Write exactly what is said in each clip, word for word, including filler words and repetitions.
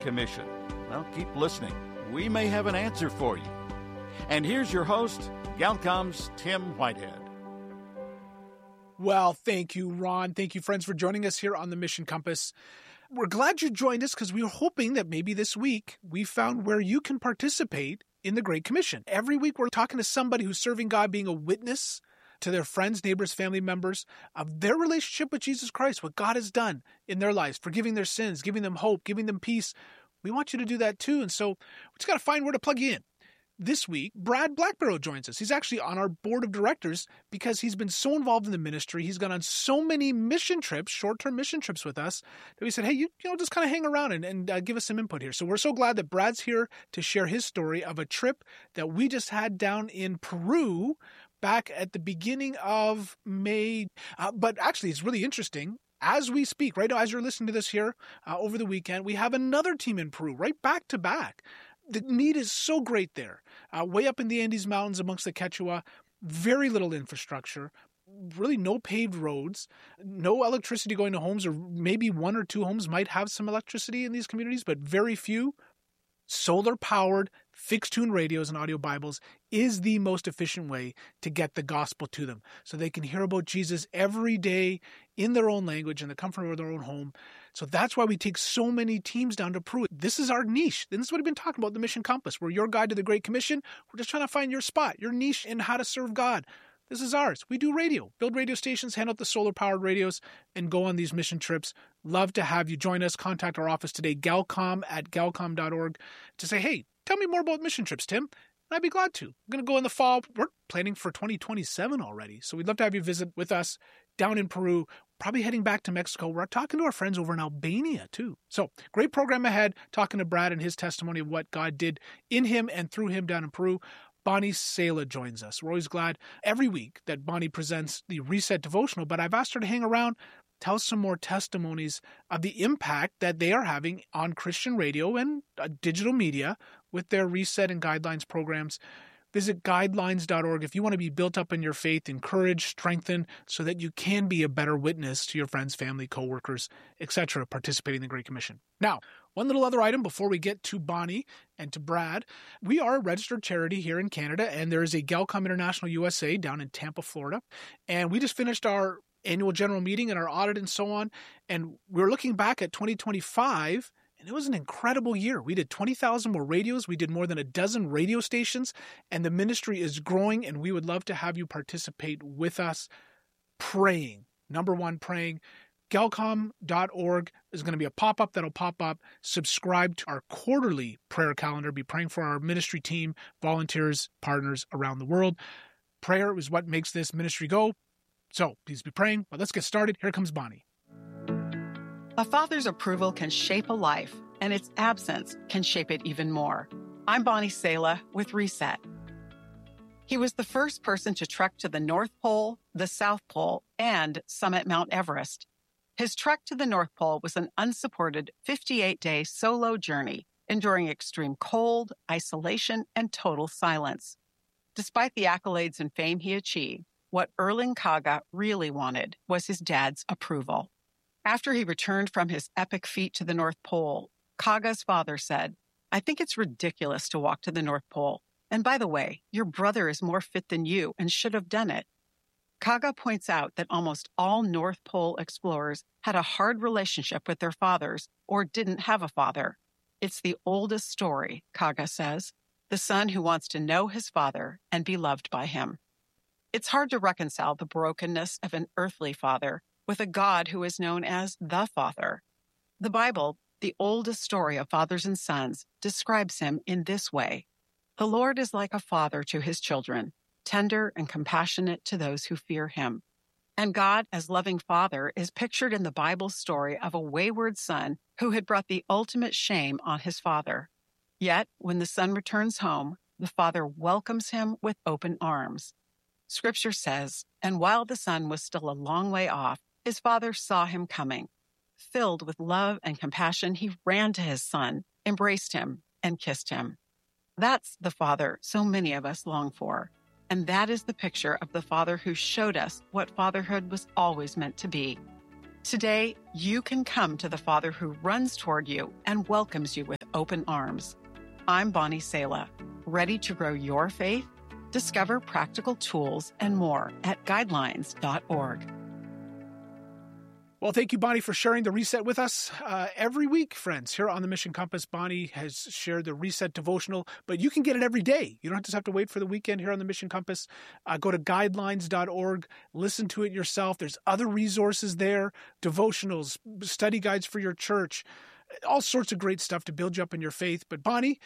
Commission? Well, keep listening. We may have an answer for you. And here's your host, Galcom's Tim Whitehead. Well, thank you, Ron. Thank you, friends, for joining us here on the Mission Compass. We're glad you joined us because we were hoping that maybe this week we found where you can participate in the Great Commission. Every week we're talking to somebody who's serving God, being a witness to their friends, neighbors, family members of their relationship with Jesus Christ, what God has done in their lives, forgiving their sins, giving them hope, giving them peace. We want you to do that too. And so we just got to find where to plug you in. This week, Brad Blackbarrow joins us. He's actually on our board of directors because he's been so involved in the ministry. He's gone on so many mission trips, short-term mission trips with us, that we said, hey, you, you know, just kind of hang around and, and uh, give us some input here. So we're so glad that Brad's here to share his story of a trip that we just had down in Peru back at the beginning of May. Uh, but actually, it's really interesting. As we speak, right now, as you're listening to this here uh, over the weekend, we have another team in Peru, right back to back. The need is so great there. Uh, way up in the Andes Mountains amongst the Quechua, very little infrastructure, really no paved roads, no electricity going to homes, or maybe one or two homes might have some electricity in these communities, but very few. Solar-powered, fixed-tune radios and audio Bibles is the most efficient way to get the gospel to them so they can hear about Jesus every day in their own language in the comfort of their own home. So that's why we take so many teams down to Peru. This is our niche. This is what we've been talking about, the Mission Compass. We're your guide to the Great Commission. We're just trying to find your spot, your niche in how to serve God. This is ours. We do radio, build radio stations, hand out the solar-powered radios, and go on these mission trips. Love to have you join us. Contact our office today, galcom at galcom dot org, to say, hey, tell me more about mission trips, Tim. And I'd be glad to. I'm going to go in the fall. We're planning for twenty twenty-seven already. So we'd love to have you visit with us down in Peru, probably heading back to Mexico. We're talking to our friends over in Albania, too. So great program ahead, talking to Brad and his testimony of what God did in him and through him down in Peru. Bonnie Sala joins us. We're always glad every week that Bonnie presents the Reset Devotional, but I've asked her to hang around, tell some more testimonies of the impact that they are having on Christian radio and uh, digital media with their Reset and Guidelines programs. Visit guidelines dot org if you want to be built up in your faith, encouraged, strengthened, so that you can be a better witness to your friends, family, coworkers, et cetera, participating in the Great Commission. Now, one little other item before we get to Bonnie and to Brad. We are a registered charity here in Canada, and there is a Galcom International U S A down in Tampa, Florida. And we just finished our annual general meeting and our audit and so on. And we're looking back at twenty twenty-five, and it was an incredible year. We did twenty thousand more radios. We did more than a dozen radio stations, and the ministry is growing, and we would love to have you participate with us praying. Number one, praying. galcom dot org is going to be a pop-up that'll pop up. Subscribe to our quarterly prayer calendar. Be praying for our ministry team, volunteers, partners around the world. Prayer is what makes this ministry go. So please be praying. But let's get started. Here comes Bonnie. A father's approval can shape a life, and its absence can shape it even more. I'm Bonnie Sala with Reset. He was the first person to trek to the North Pole, the South Pole, and summit Mount Everest. His trek to the North Pole was an unsupported fifty-eight day solo journey, enduring extreme cold, isolation, and total silence. Despite the accolades and fame he achieved, what Erling Kagge really wanted was his dad's approval. After he returned from his epic feat to the North Pole, Kagge's father said, "I think it's ridiculous to walk to the North Pole. And by the way, your brother is more fit than you and should have done it." Kagge points out that almost all North Pole explorers had a hard relationship with their fathers or didn't have a father. It's the oldest story, Kagge says, the son who wants to know his father and be loved by him. It's hard to reconcile the brokenness of an earthly father with a God who is known as the Father. The Bible, the oldest story of fathers and sons, describes him in this way. The Lord is like a father to his children, tender and compassionate to those who fear him. And God, as loving father, is pictured in the Bible's story of a wayward son who had brought the ultimate shame on his father. Yet, when the son returns home, the father welcomes him with open arms. Scripture says, "And while the son was still a long way off, his father saw him coming. Filled with love and compassion, he ran to his son, embraced him, and kissed him." That's the father so many of us long for. And that is the picture of the father who showed us what fatherhood was always meant to be. Today, you can come to the Father who runs toward you and welcomes you with open arms. I'm Bonnie Sala, ready to grow your faith? Discover practical tools and more at guidelines dot org. Well, thank you, Bonnie, for sharing the Reset with us. Uh, every week, friends, here on the Mission Compass, Bonnie has shared the Reset devotional, but you can get it every day. You don't just have to wait for the weekend here on the Mission Compass. Uh, go to guidelines dot org, listen to it yourself. There's other resources there, devotionals, study guides for your church, all sorts of great stuff to build you up in your faith. But Bonnie,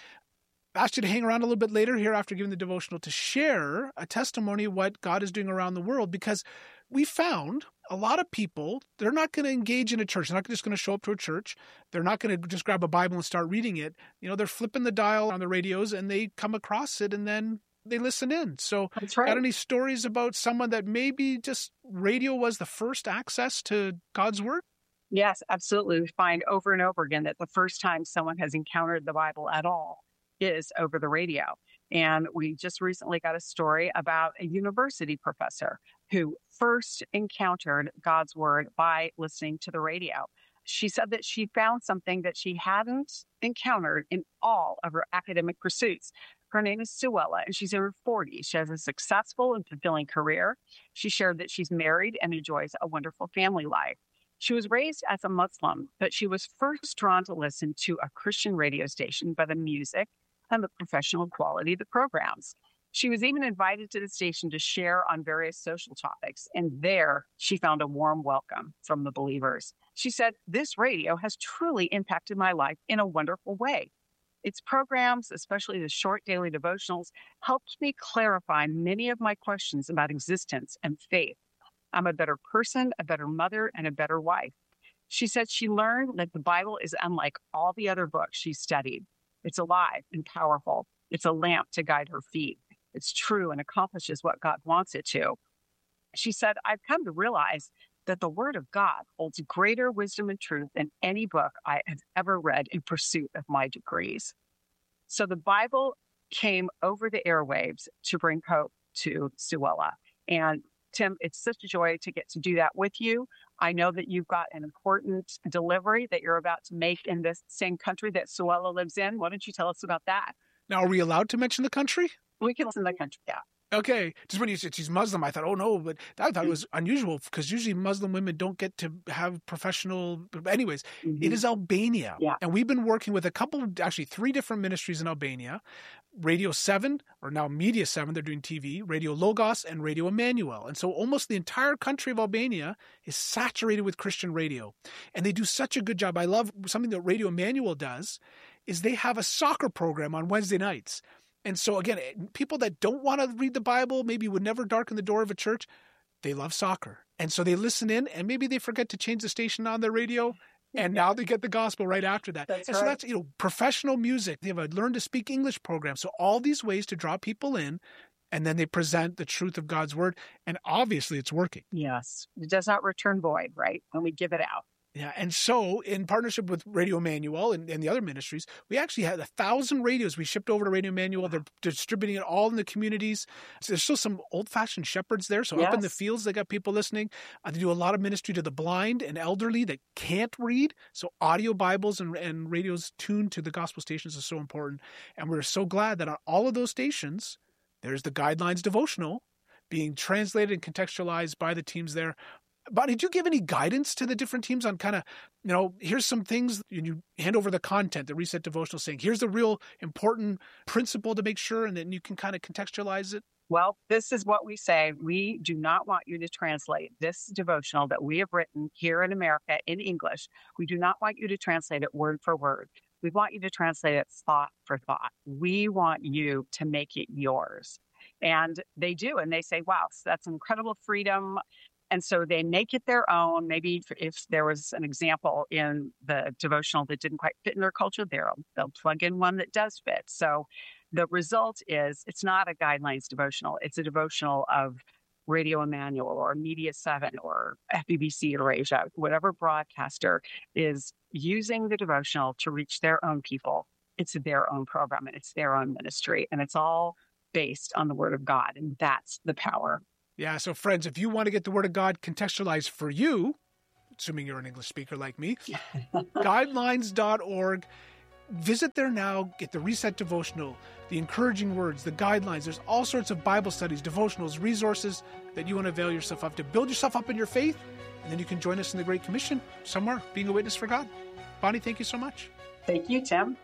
I asked you to hang around a little bit later here after giving the devotional to share a testimony of what God is doing around the world, because we found a lot of people, they're not going to engage in a church. They're not just going to show up to a church. They're not going to just grab a Bible and start reading it. You know, they're flipping the dial on the radios and they come across it and then they listen in. So That's right. Got any stories about someone that maybe just radio was the first access to God's word? Yes, absolutely. We find over and over again that the first time someone has encountered the Bible at all is over the radio. And we just recently got a story about a university professor who first encountered God's word by listening to the radio. She said that she found something that she hadn't encountered in all of her academic pursuits. Her name is Suella, and she's in her forties. She has a successful and fulfilling career. She shared that she's married and enjoys a wonderful family life. She was raised as a Muslim, but she was first drawn to listen to a Christian radio station by the music and the professional quality of the programs. She was even invited to the station to share on various social topics, and there she found a warm welcome from the believers. She said, "This radio has truly impacted my life in a wonderful way. Its programs, especially the short daily devotionals, helped me clarify many of my questions about existence and faith. I'm a better person, a better mother, and a better wife." She said she learned that the Bible is unlike all the other books she studied. It's alive and powerful. It's a lamp to guide her feet. It's true and accomplishes what God wants it to. She said, "I've come to realize that the Word of God holds greater wisdom and truth than any book I have ever read in pursuit of my degrees." So the Bible came over the airwaves to bring hope to Suella. And Tim, it's such a joy to get to do that with you. I know that you've got an important delivery that you're about to make in this same country that Suella lives in. Why don't you tell us about that? Now, are we allowed to mention the country? We can listen to the country, yeah. Okay. Just when you said she's Muslim, I thought, oh, no, but I thought it was unusual because usually Muslim women don't get to have professional. Anyways, Mm-hmm. It is Albania. Yeah. And we've been working with a couple, actually three different ministries in Albania. Radio seven, or now Media seven, they're doing T V, Radio Logos, and Radio Emmanuel. And so almost the entire country of Albania is saturated with Christian radio. And they do such a good job. I love something that Radio Emmanuel does is they have a soccer program on Wednesday nights. And so, again, people that don't want to read the Bible, maybe would never darken the door of a church, they love soccer. And so they listen in, and maybe they forget to change the station on their radio, and now they get the gospel right after that. That's and right. so that's, you know, professional music. They have a Learn to Speak English program. So all these ways to draw people in, and then they present the truth of God's word. And obviously it's working. Yes. It does not return void, right, when we give it out. Yeah, and so in partnership with Radio Emmanuel and, and the other ministries, we actually had a thousand radios we shipped over to Radio Emmanuel. They're distributing it all in the communities. So there's still some old-fashioned shepherds there. So Yes. up in the fields, they got people listening. Uh, they do a lot of ministry to the blind and elderly that can't read. So audio Bibles and, and radios tuned to the gospel stations is so important. And we're so glad that on all of those stations, there's the Guidelines devotional being translated and contextualized by the teams there. Bonnie, did you give any guidance to the different teams on kind of, you know, here's some things, and you hand over the content, the Reset devotional saying, here's the real important principle to make sure, and then you can kind of contextualize it? Well, this is what we say. We do not want you to translate this devotional that we have written here in America in English. We do not want you to translate it word for word. We want you to translate it thought for thought. We want you to make it yours. And they do. And they say, wow, that's incredible freedom. And so they make it their own. Maybe if, if there was an example in the devotional that didn't quite fit in their culture, they'll, they'll plug in one that does fit. So the result is it's not a Guidelines devotional. It's a devotional of Radio Emmanuel or Media seven or F B C Eurasia, whatever broadcaster is using the devotional to reach their own people. It's their own program and it's their own ministry. And it's all based on the Word of God. And that's the power. Yeah, so friends, if you want to get the Word of God contextualized for you, assuming you're an English speaker like me. guidelines dot org. Visit there now, get the Reset devotional, the encouraging words, the guidelines. There's all sorts of Bible studies, devotionals, resources that you want to avail yourself of to build yourself up in your faith, and then you can join us in the Great Commission somewhere, being a witness for God. Bonnie, thank you so much. Thank you, Tim.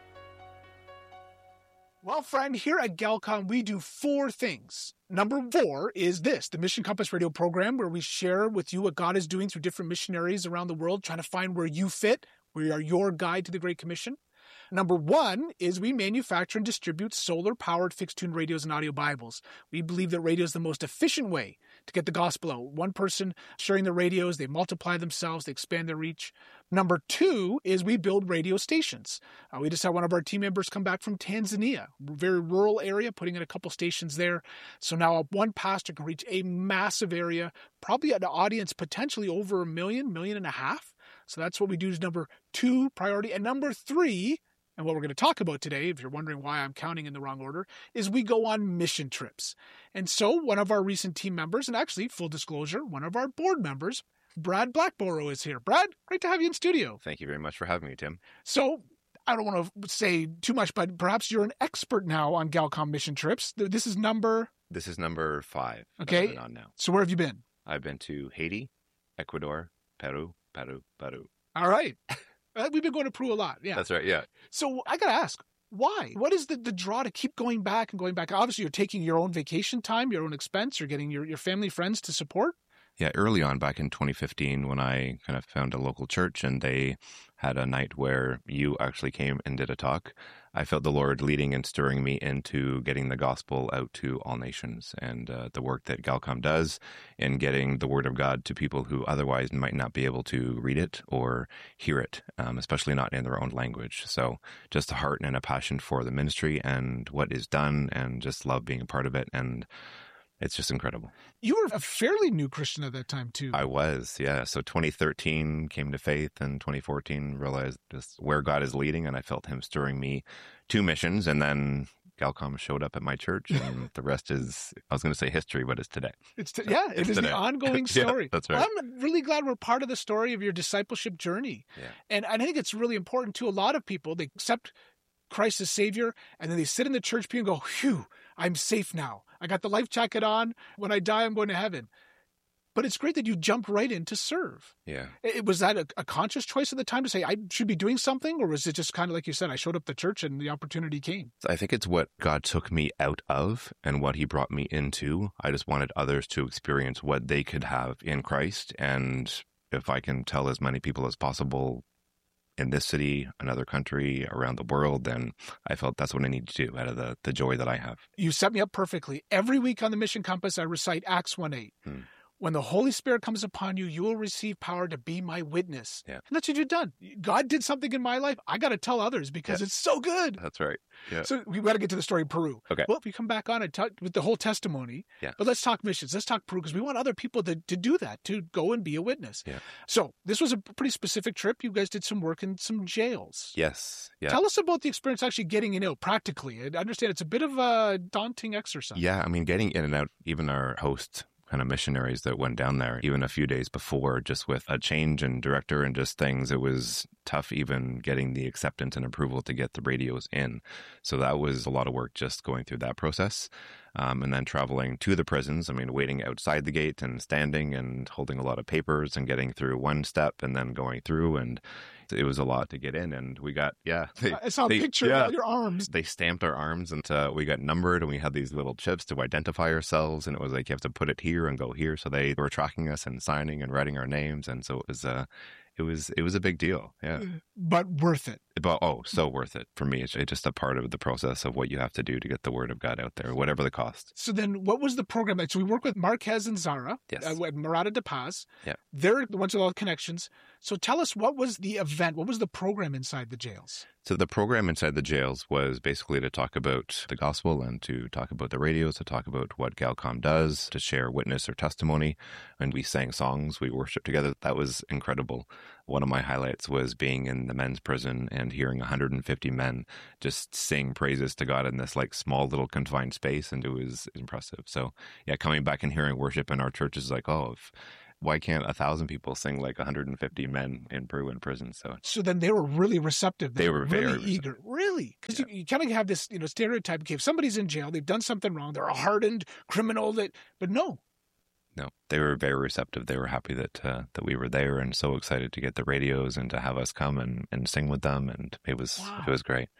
Well, friend, here at Galcom, we do four things. Number four is this, the Mission Compass radio program, where we share with you what God is doing through different missionaries around the world, trying to find where you fit. We are your guide to the Great Commission. Number one is we manufacture and distribute solar-powered fixed-tune radios and audio Bibles. We believe that radio is the most efficient way to get the gospel out. One person sharing the radios, they multiply themselves, they expand their reach. Number two is we build radio stations. Uh, we just had one of our team members come back from Tanzania, a very rural area, putting in a couple stations there. So now one pastor can reach a massive area, probably an audience potentially over a million, million and a half. So that's what we do is number two priority. And number three, and what we're going to talk about today, if you're wondering why I'm counting in the wrong order, is we go on mission trips. And so one of our recent team members, and actually, full disclosure, one of our board members, Brad Blackborough, is here. Brad, great to have you in studio. Thank you very much for having me, Tim. So I don't want to say too much, but perhaps you're an expert now on Galcom mission trips. This is number... This is number five. Okay. On now. So where have you been? I've been to Haiti, Ecuador, Peru, Peru, Peru. All right. We've been going to Peru a lot. Yeah. That's right. Yeah. So I got to ask, why? What is the, the draw to keep going back and going back? Obviously, you're taking your own vacation time, your own expense. You're getting your, your family, friends to support. Yeah. Early on, back in twenty fifteen, when I kind of found a local church and they had a night where you actually came and did a talk, I felt the Lord leading and stirring me into getting the gospel out to all nations, and uh, the work that Galcom does in getting the word of God to people who otherwise might not be able to read it or hear it, um, especially not in their own language. So just a heart and a passion for the ministry and what is done, and just love being a part of it. And it's just incredible. You were a fairly new Christian at that time, too. I was, yeah. So twenty thirteen came to faith, and twenty fourteen realized just where God is leading, and I felt him stirring me to missions. And then Galcom showed up at my church, and the rest is, I was going to say history, but it's today. It's t- Yeah, it it's is today. The ongoing story. Yeah, that's right. Well, I'm really glad we're part of the story of your discipleship journey. Yeah. And I think it's really important, too. A lot of people, they accept Christ as Savior, and then they sit in the church pew and go, phew, I'm safe now. I got the life jacket on. When I die, I'm going to heaven. But it's great that you jumped right in to serve. Yeah. It, was that a, a conscious choice at the time to say, I should be doing something? Or was it just kind of like you said, I showed up to church and the opportunity came? I think it's what God took me out of and what he brought me into. I just wanted others to experience what they could have in Christ. And if I can tell as many people as possible in this city, another country, around the world, then I felt that's what I need to do out of the, the joy that I have. You set me up perfectly. Every week on the Mission Compass, I recite Acts one eight. Hmm. When the Holy Spirit comes upon you, you will receive power to be my witness. Yeah. And that's what you've done. God did something in my life. I got to tell others because yeah. it's so good. That's right. Yeah. So we got to get to the story of Peru. Okay. Well, if we come back on and talk with the whole testimony, yeah. but let's talk missions. Let's talk Peru because we want other people to, to do that, to go and be a witness. Yeah. So this was a pretty specific trip. You guys did some work in some jails. Yes. Yeah. Tell us about the experience actually getting in and out practically. I understand it's a bit of a daunting exercise. Yeah. I mean, getting in and out, even our host kind of missionaries that went down there, even a few days before, just with a change in director and just things, it was tough even getting the acceptance and approval to get the radios in. So that was a lot of work just going through that process. Um, and then traveling to the prisons, I mean, waiting outside the gate and standing and holding a lot of papers and getting through one step and then going through. And it was a lot to get in. And we got, yeah. They, I saw a they, picture yeah, of your arms. They stamped our arms and uh, we got numbered, and we had these little chips to identify ourselves. And it was like, you have to put it here and go here. So they were tracking us and signing and writing our names. And so it was, uh, it was, it was a big deal. Yeah. But worth it. But, oh, so worth it. For me, it's just a part of the process of what you have to do to get the word of God out there, whatever the cost. So then what was the program? So we work with Marquez and Zara yes. uh, at Morada de Paz. Yeah. They're the ones with all the connections. So tell us, what was the event? What was the program inside the jails? So the program inside the jails was basically to talk about the gospel and to talk about the radios, to talk about what Galcom does, to share witness or testimony. And we sang songs, we worshiped together. That was incredible. One of my highlights was being in the men's prison and hearing one hundred fifty men just sing praises to God in this like small little confined space. And it was impressive. So yeah, coming back and hearing worship in our church is like, oh, if why can't a thousand people sing like one hundred fifty men in Peru in prison? So, so then they were really receptive. They were really very eager. receptive. Really? Because Yeah. you, you kind of have this, you know, stereotype. Okay, if somebody's in jail, they've done something wrong, they're a hardened criminal. That, but no. No, they were very receptive. They were happy that uh, that we were there and so excited to get the radios and to have us come and, and sing with them. And it was Wow. it was great.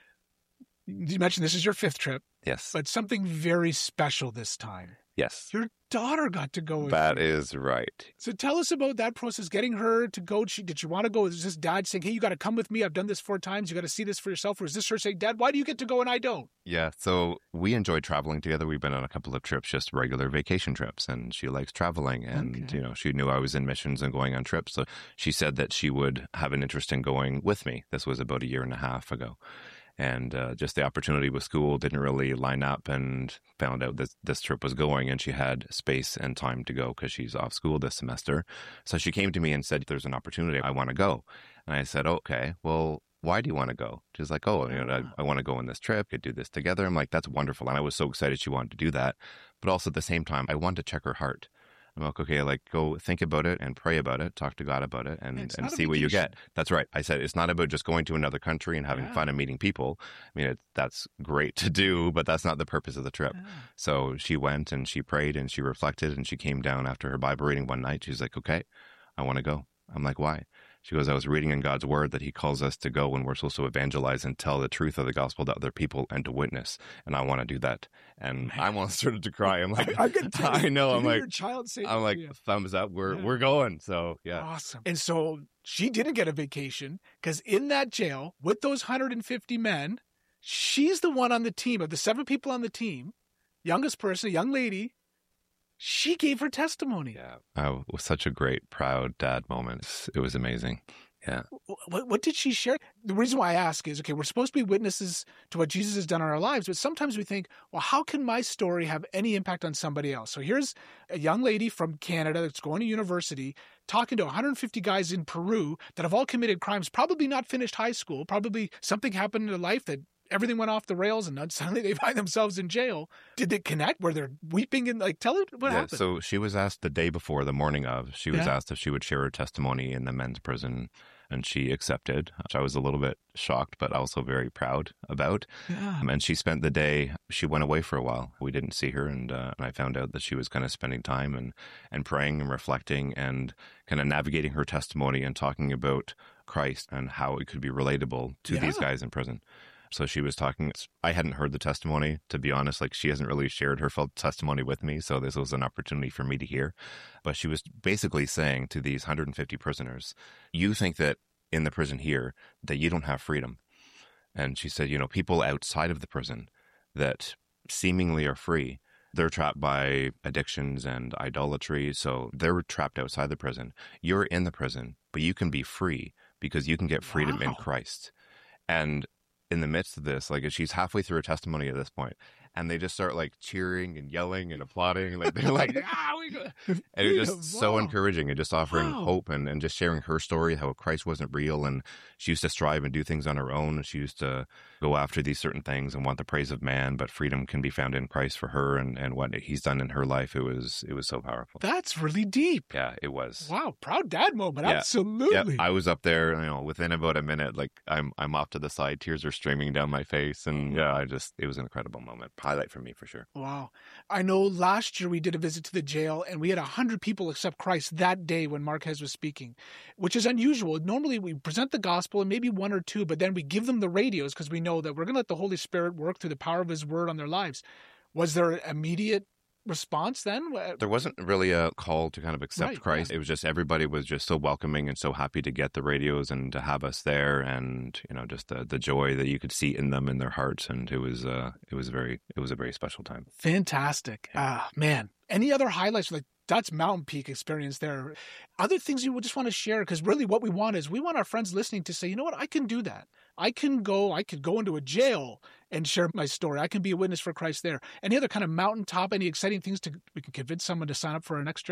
You mentioned this is your fifth trip, Yes. but something very special this time. Yes. Your daughter got to go with That you. is right. So tell us about that process, getting her to go. She, did she want to go? Is this dad saying, hey, you got to come with me. I've done this four times. You got to see this for yourself. Or is this her saying, Dad, why do you get to go and I don't? Yeah. So we enjoy traveling together. We've been on a couple of trips, just regular vacation trips, and she likes traveling. And, Okay. you know, she knew I was in missions and going on trips. So she said that she would have an interest in going with me. This was about a year and a half ago. And uh, just the opportunity with school didn't really line up, and found out that this trip was going, and she had space and time to go because she's off school this semester. So she came to me and said, there's an opportunity. I want to go. And I said, okay, well, why do you want to go? She's like, oh, you know, I, I want to go on this trip, could do this together. I'm like, that's wonderful. And I was so excited she wanted to do that. But also at the same time, I wanted to check her heart. I'm like, okay, like go think about it and pray about it, talk to God about it, and, It's and not a see what you vacation. get. That's right. I said, it's not about just going to another country and having Yeah. fun and meeting people. I mean, it, that's great to do, but that's not the purpose of the trip. Yeah. So she went and she prayed and she reflected, and she came down after her Bible reading one night. She's like, okay, I want to go. I'm like, why? She goes, I was reading in God's word that he calls us to go when we're supposed to evangelize and tell the truth of the gospel to other people and to witness. And I want to do that. And I almost started to cry. I'm like, I, I, can tell I know. you I'm hear like, your child say I'm like, yeah. thumbs up. We're, Yeah. we're going. So yeah. Awesome. And so she didn't get a vacation because in that jail with those one hundred fifty men, she's the one on the team of the seven people on the team, youngest person, a young lady. She gave her testimony. Yeah. Uh, it was such a great, proud dad moment. It was amazing. Yeah. What, what did she share? The reason why I ask is, okay, we're supposed to be witnesses to what Jesus has done in our lives, but sometimes we think, well, how can my story have any impact on somebody else? So here's a young lady from Canada that's going to university, talking to one hundred fifty guys in Peru that have all committed crimes, probably not finished high school, probably something happened in their life that everything went off the rails and then suddenly they find themselves in jail. Did they connect? Were they weeping and like, tell it what yeah, happened? So she was asked the day before, the morning of, she was Yeah. asked if she would share her testimony in the men's prison, and she accepted, which I was a little bit shocked, but also very proud about. Yeah. Um, and she spent the day, she went away for a while. We didn't see her, and, uh, and I found out that she was kind of spending time and, and praying and reflecting and kind of navigating her testimony and talking about Christ and how it could be relatable to these Yeah. guys in prison. So she was talking, I hadn't heard the testimony, to be honest, like she hasn't really shared her full testimony with me. So this was an opportunity for me to hear. But she was basically saying to these one hundred fifty prisoners, you think that in the prison here, that you don't have freedom. And she said, you know, people outside of the prison that seemingly are free, they're trapped by addictions and idolatry. So they're trapped outside the prison. You're in the prison, but you can be free because you can get freedom in Wow. Christ. And in the midst of this, like she's halfway through her testimony at this point, and they just start like cheering and yelling and applauding. Like they're like, ah, we go. And it's just so Wow. encouraging and just offering Wow. hope and, and just sharing her story, how Christ wasn't real. And she used to strive and do things on her own. And she used to go after these certain things and want the praise of man, but freedom can be found in Christ for her and, and what he's done in her life. It was, it was so powerful. That's really deep. Yeah, it was. Wow. Proud dad moment. Yeah. Absolutely. Yeah, I was up there, you know, within about a minute, like I'm I'm off to the side, tears are streaming down my face, and yeah, I just it was an incredible moment. Highlight for me for sure. Wow. I know last year we did a visit to the jail and we had one hundred people accept Christ that day when Marquez was speaking, which is unusual. Normally we present the gospel and maybe one or two, but then we give them the radios because we know that we're going to let the Holy Spirit work through the power of his word on their lives. Was there immediate response then? There wasn't really a call to kind of accept Right, Christ. yeah. It was just everybody was just so welcoming and so happy to get the radios and to have us there, and you know, just the, the joy that you could see in them in their hearts, and it was uh it was very it was a very special time. Fantastic. Ah, man. Any other highlights? Like that's Mountain Peak experience there. Other things you would just want to share? Because really what we want is we want our friends listening to say, you know what, I can do that. I can go, I could go into a jail and share my story. I can be a witness for Christ there. Any other kind of mountaintop, any exciting things to we can convince someone to sign up for our next trip?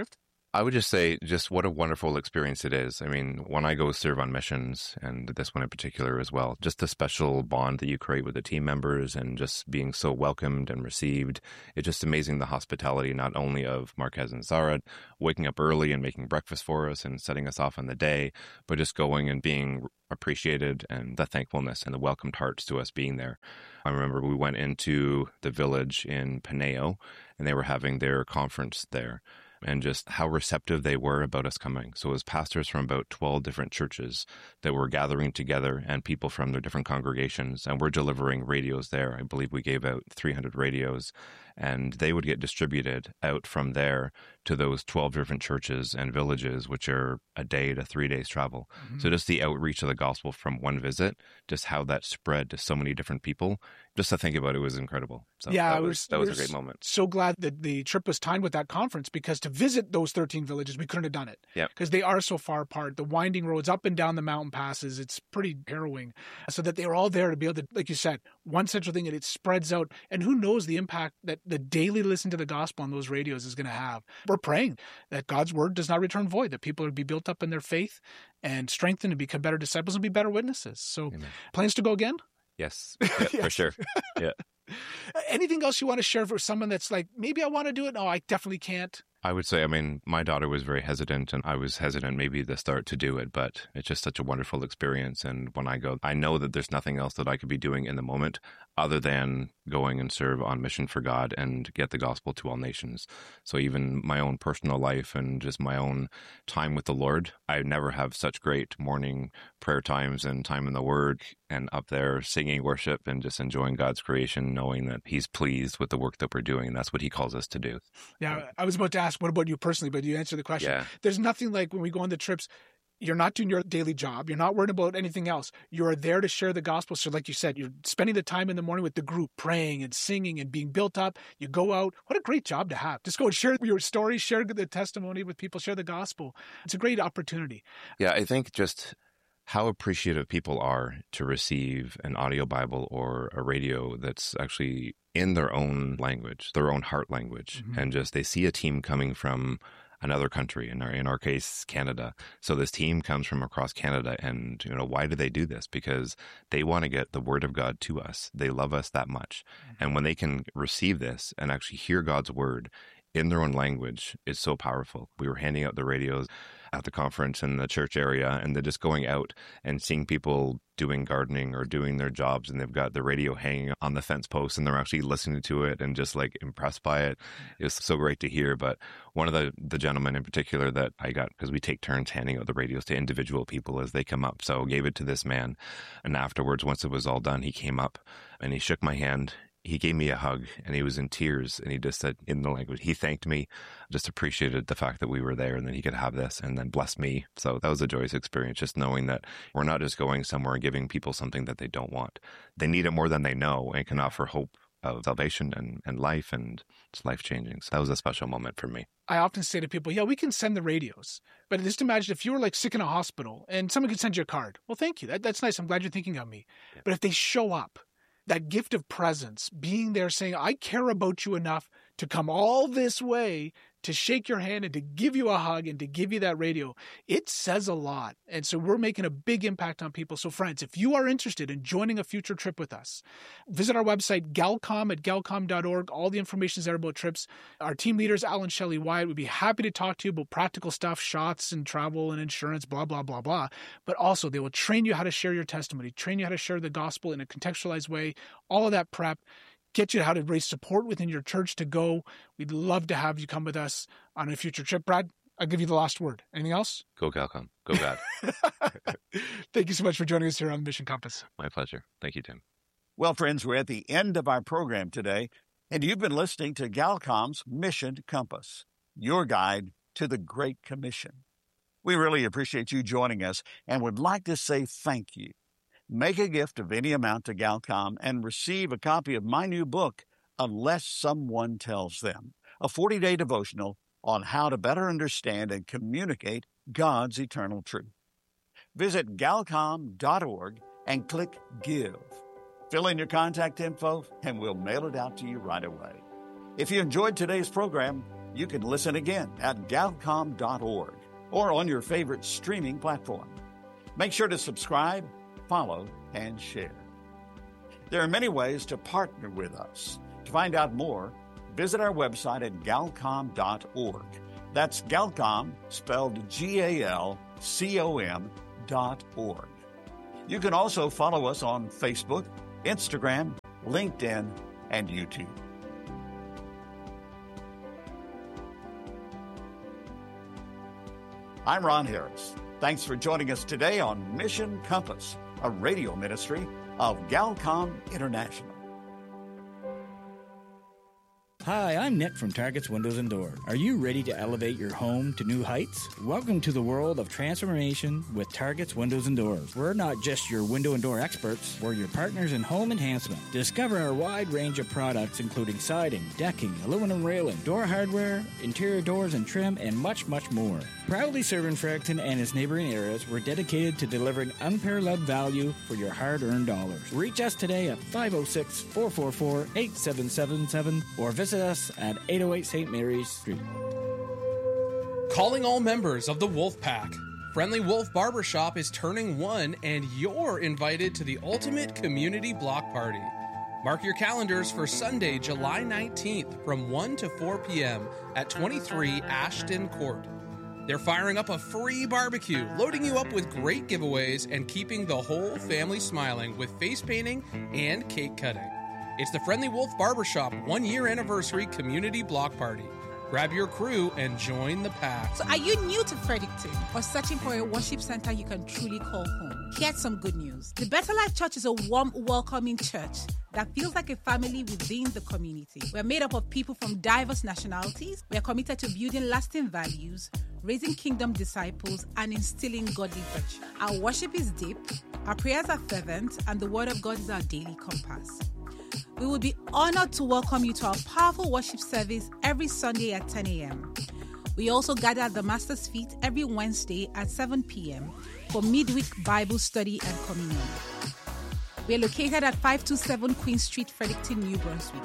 I would just say just what a wonderful experience it is. I mean, when I go serve on missions, and this one in particular as well, just the special bond that you create with the team members and just being so welcomed and received. It's just amazing the hospitality, not only of Marquez and Sarah waking up early and making breakfast for us and setting us off on the day, but just going and being appreciated and the thankfulness and the welcomed hearts to us being there. I remember we went into the village in Peneo and they were having their conference there, and just how receptive they were about us coming. So it was pastors from about twelve different churches that were gathering together and people from their different congregations, and we're delivering radios there. I believe we gave out three hundred radios, and they would get distributed out from there to those twelve different churches and villages, which are a day to three days travel. Mm-hmm. So just the outreach of the gospel from one visit, just how that spread to so many different people, just to think about it was incredible. So yeah, that was, was, that was a great moment. So glad that the trip was timed with that conference, because to visit those thirteen villages, we couldn't have done it. Yeah. Because they are so far apart. The winding roads up and down the mountain passes, it's pretty harrowing. So that they were all there to be able to, like you said, one central thing, and it spreads out. And who knows the impact that the daily listen to the gospel on those radios is going to have. We're praying that God's word does not return void, that people will be built up in their faith and strengthened and become better disciples and be better witnesses. So Amen. Plans to go again? Yes, yeah, yes. For sure. Yeah. Anything else you want to share for someone that's like, maybe I want to do it? No, I definitely can't. I would say, I mean, my daughter was very hesitant and I was hesitant maybe at the start to do it, but it's just such a wonderful experience. And when I go, I know that there's nothing else that I could be doing in the moment other than going and serve on mission for God and get the gospel to all nations. So even my own personal life and just my own time with the Lord, I never have such great morning prayer times and time in the Word and up there singing worship and just enjoying God's creation, knowing that He's pleased with the work that we're doing. And that's what He calls us to do. Yeah, I was about to ask, what about you personally? But you answered the question. Yeah. There's nothing like when we go on the trips, you're not doing your daily job. You're not worried about anything else. You're there to share the gospel. So like you said, you're spending the time in the morning with the group, praying and singing and being built up. You go out. What a great job to have. Just go and share your story, share the testimony with people, share the gospel. It's a great opportunity. Yeah, I think just how appreciative people are to receive an audio Bible or a radio that's actually in their own language, their own heart language. Mm-hmm. And just they see a team coming from another country, in our in our case, Canada. So this team comes from across Canada, and you know, why do they do this? Because they want to get the word of God to us. They love us that much. Mm-hmm. And when they can receive this and actually hear God's word in their own language, it's so powerful. We were handing out the radios at the conference in the church area, and they're just going out and seeing people doing gardening or doing their jobs, and they've got the radio hanging on the fence post and they're actually listening to it and just like impressed by it. It was so great to hear. But one of the, the gentlemen in particular that I got, because we take turns handing out the radios to individual people as they come up. So I gave it to this man. And afterwards, once it was all done, he came up and he shook my hand. He gave me a hug and he was in tears, and he just said in the language, he thanked me, just appreciated the fact that we were there and that he could have this, and then blessed me. So that was a joyous experience, just knowing that we're not just going somewhere and giving people something that they don't want. They need it more than they know and can offer hope of salvation and, and life, and it's life-changing. So that was a special moment for me. I often say to people, yeah, we can send the radios, but just imagine if you were like sick in a hospital and someone could send you a card. Well, thank you. That, that's nice. I'm glad you're thinking of me. Yeah. But if they show up, that gift of presence, being there saying, I care about you enough to come all this way to shake your hand and to give you a hug and to give you that radio, it says a lot. And so we're making a big impact on people. So friends, if you are interested in joining a future trip with us, visit our website, galcom at galcom dot org. All the information is there about trips. Our team leaders, Alan Shelley Wyatt, would be happy to talk to you about practical stuff, shots and travel and insurance, blah, blah, blah, blah. But also they will train you how to share your testimony, train you how to share the gospel in a contextualized way, all of that prep. Get you how to raise support within your church to go. We'd love to have you come with us on a future trip. Brad, I'll give you the last word. Anything else? Go Galcom. Go God. Thank you so much for joining us here on Mission Compass. My pleasure. Thank you, Tim. Well, friends, we're at the end of our program today, and you've been listening to Galcom's Mission Compass, your guide to the Great Commission. We really appreciate you joining us and would like to say thank you. Make a gift of any amount to Galcom and receive a copy of my new book, Unless Someone Tells Them, a forty-day devotional on how to better understand and communicate God's eternal truth. Visit galcom dot org and click Give. Fill in your contact info, and we'll mail it out to you right away. If you enjoyed today's program, You can listen again at galcom dot org or on your favorite streaming platform. Make sure to subscribe, follow, and share. There are many ways to partner with us. To find out more, visit our website at galcom dot org. That's Galcom, spelled G A L C O M dot org. You can also follow us on Facebook, Instagram, LinkedIn, and YouTube. I'm Ron Harris. Thanks for joining us today on Mission Compass, a radio ministry of Galcom International. Hi, I'm Nick from Target's Windows and Doors. Are you ready to elevate your home to new heights? Welcome to the world of transformation with Target's Windows and Doors. We're not just your window and door experts, we're your partners in home enhancement. Discover our wide range of products including siding, decking, aluminum railing, door hardware, interior doors and trim, and much, much more. Proudly serving Fredericton and its neighboring areas, we're dedicated to delivering unparalleled value for your hard-earned dollars. Reach us today at five oh six, four four four, eight seven seven seven or visit us at eight oh eight Saint Mary's Street. Calling all members of the Wolf Pack. Friendly Wolf Barbershop is turning one, and you're invited to the ultimate community block party. Mark your calendars for Sunday, July nineteenth from one to four p.m. at twenty-three Ashton Court. They're firing up a free barbecue, loading you up with great giveaways, and keeping the whole family smiling with face painting and cake cutting. It's the Friendly Wolf Barbershop one-year anniversary community block party. Grab your crew and join the pack. So are you new to Fredericton or searching for a worship center you can truly call home? Here's some good news. The Better Life Church is a warm, welcoming church that feels like a family within the community. We're made up of people from diverse nationalities. We are committed to building lasting values, raising kingdom disciples, and instilling godly virtue. Our worship is deep, our prayers are fervent, and the Word of God is our daily compass. We would be honored to welcome you to our powerful worship service every Sunday at ten a.m. We also gather at the Master's Feet every Wednesday at seven p.m. for midweek Bible study and communion. We are located at five twenty-seven Queen Street, Fredericton, New Brunswick.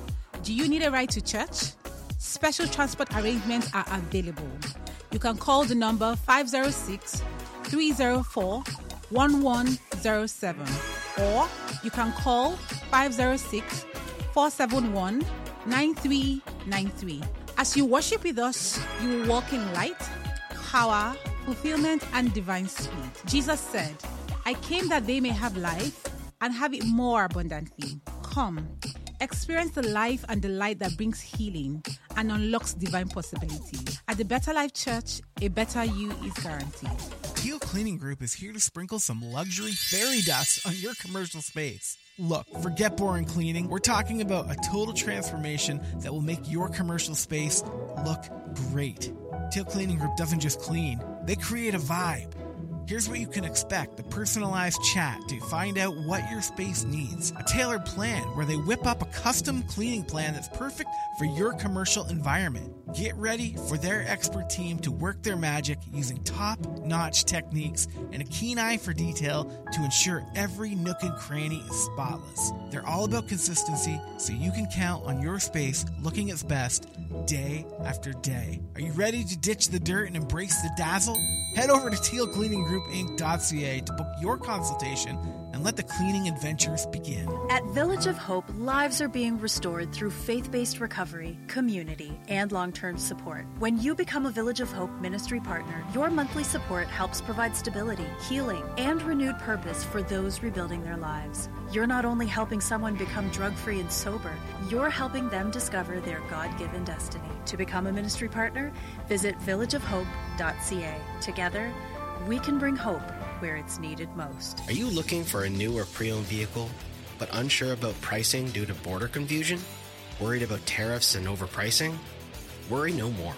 Do you need a ride to church? Special transport arrangements are available. You can call the number five oh six, three oh four, one one oh seven or you can call five oh six, four seven one, nine three nine three. As you worship with us, you will walk in light, power, fulfillment, and divine speed. Jesus said, I came that they may have life and have it more abundantly. Come, experience the life and the light that brings healing and unlocks divine possibilities. At the Better Life Church, a better you is guaranteed. Teal Cleaning Group is here to sprinkle some luxury fairy dust on your commercial space. Look, forget boring cleaning. We're talking about a total transformation that will make your commercial space look great. Teal Cleaning Group doesn't just clean, they create a vibe. Here's what you can expect: a personalized chat to find out what your space needs, a tailored plan where they whip up a custom cleaning plan that's perfect for your commercial environment. Get ready for their expert team to work their magic using top-notch techniques and a keen eye for detail to ensure every nook and cranny is spotless. They're all about consistency, so you can count on your space looking its best day after day. Are you ready to ditch the dirt and embrace the dazzle? Head over to teal cleaning group inc dot c a to book your consultation and let the cleaning adventures begin. At Village of Hope, lives are being restored through faith-based recovery, community, and long-term support. When you become a Village of Hope ministry partner, your monthly support helps provide stability, healing, and renewed purpose for those rebuilding their lives. You're not only helping someone become drug-free and sober, you're helping them discover their God-given destiny. To become a ministry partner, visit village of hope dot c a. Together, we can bring hope where it's needed most. Are you looking for a new or pre-owned vehicle, but unsure about pricing due to border confusion? Worried about tariffs and overpricing? Worry no more.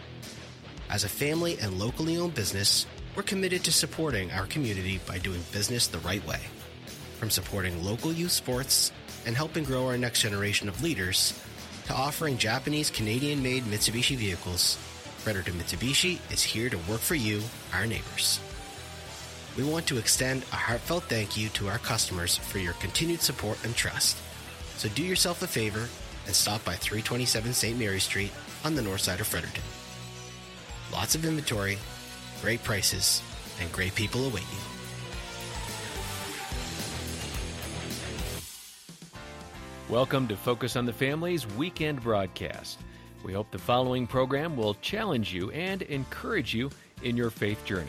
As a family and locally owned business, we're committed to supporting our community by doing business the right way. From supporting local youth sports and helping grow our next generation of leaders, to offering Japanese Canadian-made Mitsubishi vehicles, Fredericton Mitsubishi is here to work for you, our neighbors. We want to extend a heartfelt thank you to our customers for your continued support and trust. So do yourself a favor and stop by three twenty-seven Saint Mary's Street on the north side of Fredericton. Lots of inventory, great prices, and great people await you. Welcome to Focus on the Family's weekend broadcast. We hope the following program will challenge you and encourage you in your faith journey.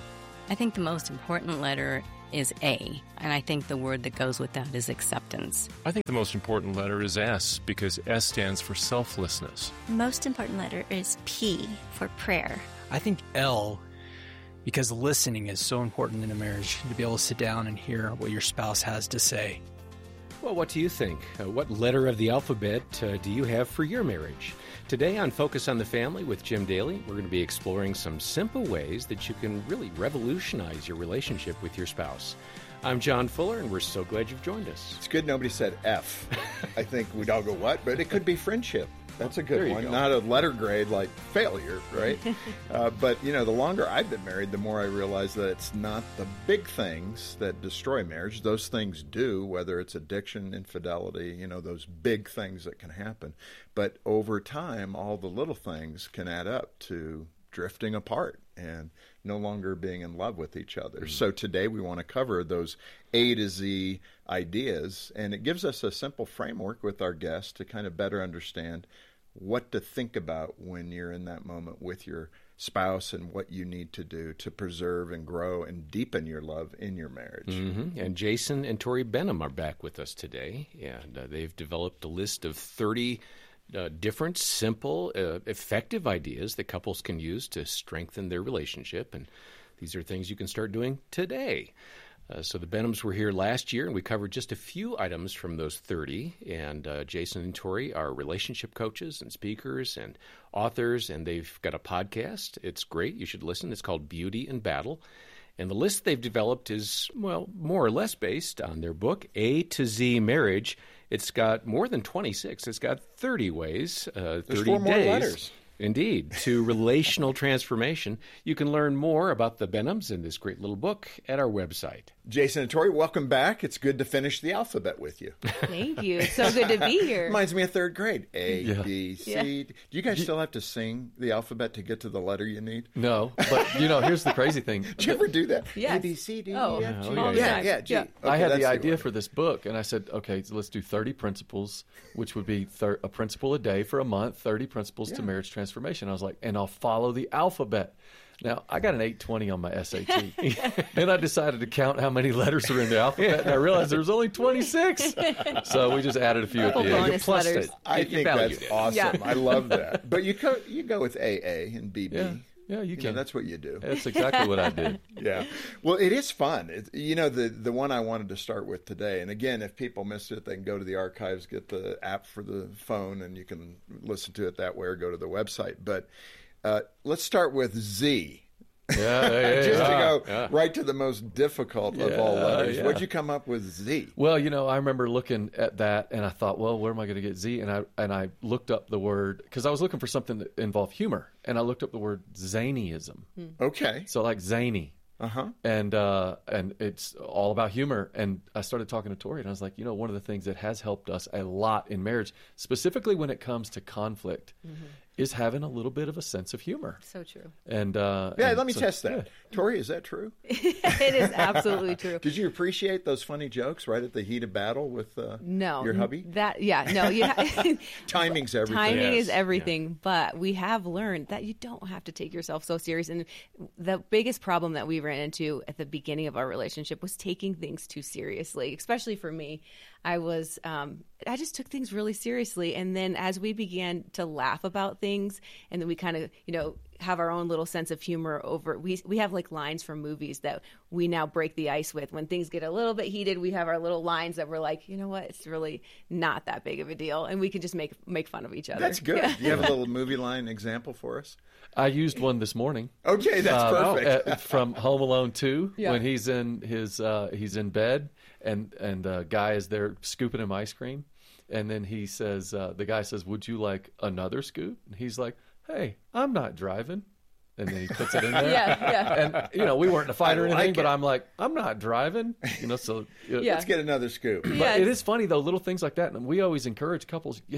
I think the most important letter is A, and I think the word that goes with that is acceptance. I think the most important letter is S, because S stands for selflessness. The most important letter is P, for prayer. I think L, because listening is so important in a marriage, to be able to sit down and hear what your spouse has to say. Well, what do you think? Uh, what letter of the alphabet uh, do you have for your marriage? Today on Focus on the Family with Jim Daly, we're going to be exploring some simple ways that you can really revolutionize your relationship with your spouse. I'm John Fuller, and we're so glad you've joined us. It's good nobody said F. I think we'd all go, what? But it could be friendship. That's a good one. Go. Not a letter grade like failure, right? uh, but, you know, the longer I've been married, the more I realize that it's not the big things that destroy marriage. Those things do, whether it's addiction, infidelity, you know, those big things that can happen. But over time, all the little things can add up to drifting apart and no longer being in love with each other. Mm-hmm. So today we want to cover those A to Z ideas, and it gives us a simple framework with our guests to kind of better understand what to think about when you're in that moment with your spouse and what you need to do to preserve and grow and deepen your love in your marriage. Mm-hmm. And Jason and Tori Benham are back with us today, and uh, they've developed a list of thirty Uh, different, simple, uh, effective ideas that couples can use to strengthen their relationship. And these are things you can start doing today. Uh, so the Benhams were here last year, and we covered just a few items from those thirty. And uh, Jason and Tori are relationship coaches and speakers and authors, and they've got a podcast. It's great. You should listen. It's called Beauty in Battle. And the list they've developed is, well, more or less based on their book, A to Z Marriage. It's got more than twenty-six. It's got thirty ways, uh, thirty There's four more days. letters. Indeed, to relational transformation. You can learn more about the Benhams in this great little book at our website. Jason and Tori, welcome back. It's good to finish the alphabet with you. Thank you. It's so good to be here. Reminds me of third grade. A, Yeah. B, C. Yeah. Do you guys still have to sing the alphabet to get to the letter you need? No, but, you know, here's the crazy thing. Did you ever do that? Yes. A, B, C, D, Oh, E, F, G. Oh, yeah, yeah, yeah. yeah, G. Yeah. Okay, I had that's the idea order. for this book, and I said, okay, so let's do thirty principles, which would be thir- a principle a day for a month, thirty principles to Yeah. marriage transformation. I was like, and I'll follow the alphabet. Now, I got an eight twenty on my S A T, and I decided to count how many letters are in the alphabet, and I realized there was only twenty-six. So we just added a few at the Couple end. bonus Plus letters. it. I You think valued that's it. awesome. Yeah. I love that. But you go, you go with A A and B B. Yeah, yeah, you You know, can. that's what you do. That's exactly what I did. Yeah. Well, it is fun. It, you know, the the one I wanted to start with today, and again, if people missed it, they can go to the archives, get the app for the phone, and you can listen to it that way or go to the website. But uh, let's start with Z. Yeah, yeah, yeah, Just yeah, to go yeah. right to the most difficult of all Yeah, letters. yeah. What'd you come up with Z? Well, you know, I remember looking at that, and I thought, well, where am I going to get Z? And I and I looked up the word, because I was looking for something that involved humor, and I looked up the word zanyism. Okay. So like zany. Uh-huh. And uh, and it's all about humor. And I started talking to Tori, and I was like, you know, one of the things that has helped us a lot in marriage, specifically when it comes to conflict, Mm-hmm. is having a little bit of a sense of humor. So true. And uh, Yeah, and let me so- test that. yeah. Tori, is that true? It is absolutely true. Did you appreciate those funny jokes right at the heat of battle with uh, No. your hubby? That yeah, no, you ha- Timing's everything. Timing Yes. is everything, but we have learned that you don't have to take yourself so serious. And the biggest problem that we ran into at the beginning of our relationship was taking things too seriously, especially for me. I was, um, I just took things really seriously. And then as we began to laugh about things, and then we kind of, you know, have our own little sense of humor over, we we have like lines from movies that we now break the ice with. When things get a little bit heated, we have our little lines that we're like, you know what, it's really not that big of a deal. And we can just make make fun of each other. That's good. Yeah. Do you have a little movie line example for us? I used one this morning. Okay, that's Uh, perfect. uh, from Home Alone two, Yeah. when he's in his uh, he's in bed, and and the guy is there scooping him ice cream, and then he says, uh, the guy says, "Would you like another scoop?" And he's like, "Hey, I'm not driving." And then he puts it in there. Yeah, yeah. And, you know, we weren't in a fight I or anything, like but it. I'm like, I'm not driving. You know, so. You know, Yeah. Let's get another scoop. But Yeah, it it's- is funny, though, little things like that. And we always encourage couples, hey,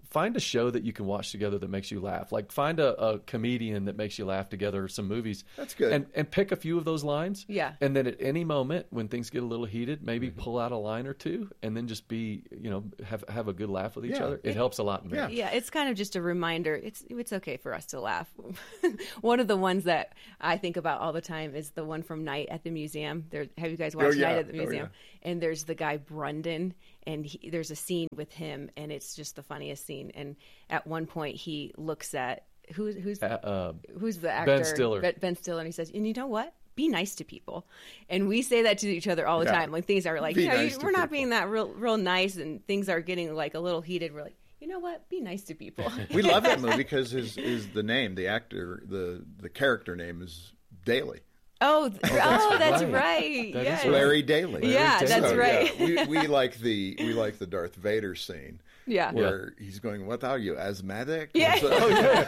find a show that you can watch together that makes you laugh. Like find a, a comedian that makes you laugh together, or some movies. That's good. And and pick a few of those lines. Yeah. And then at any moment when things get a little heated, maybe mm-hmm. pull out a line or two, and then just be, you know, have have a good laugh with each yeah. other. It, it helps a lot in marriage. Yeah. yeah, it's kind of just a reminder. It's it's okay for us to laugh. One of the ones that I think about all the time is the one from Night at the Museum. There, have you guys watched oh, yeah. Night at the Museum? Oh, yeah. And there's the guy Brundon, and he, there's a scene with him, and it's just the funniest scene. And at one point, he looks at who, who's uh, uh, who's the actor? Ben Stiller. Ben Stiller, and he says, "And you know what? Be nice to people." And we say that to each other all the yeah. time. Like things are like, Be you know, nice you, to we're not people. being that real, real nice, and things are getting like a little heated. We're like, you know what? Be nice to people. We love that movie because his is the name, the actor, the the character name is Daly. Oh, th- oh, that's, oh, that's right. right. That yes. is Larry Daly. Larry yeah, Daly. that's so, right. Yeah, we we like the we like the Darth Vader scene. Yeah. Where yeah. he's going, "What are you, asthmatic?" Yeah. Oh,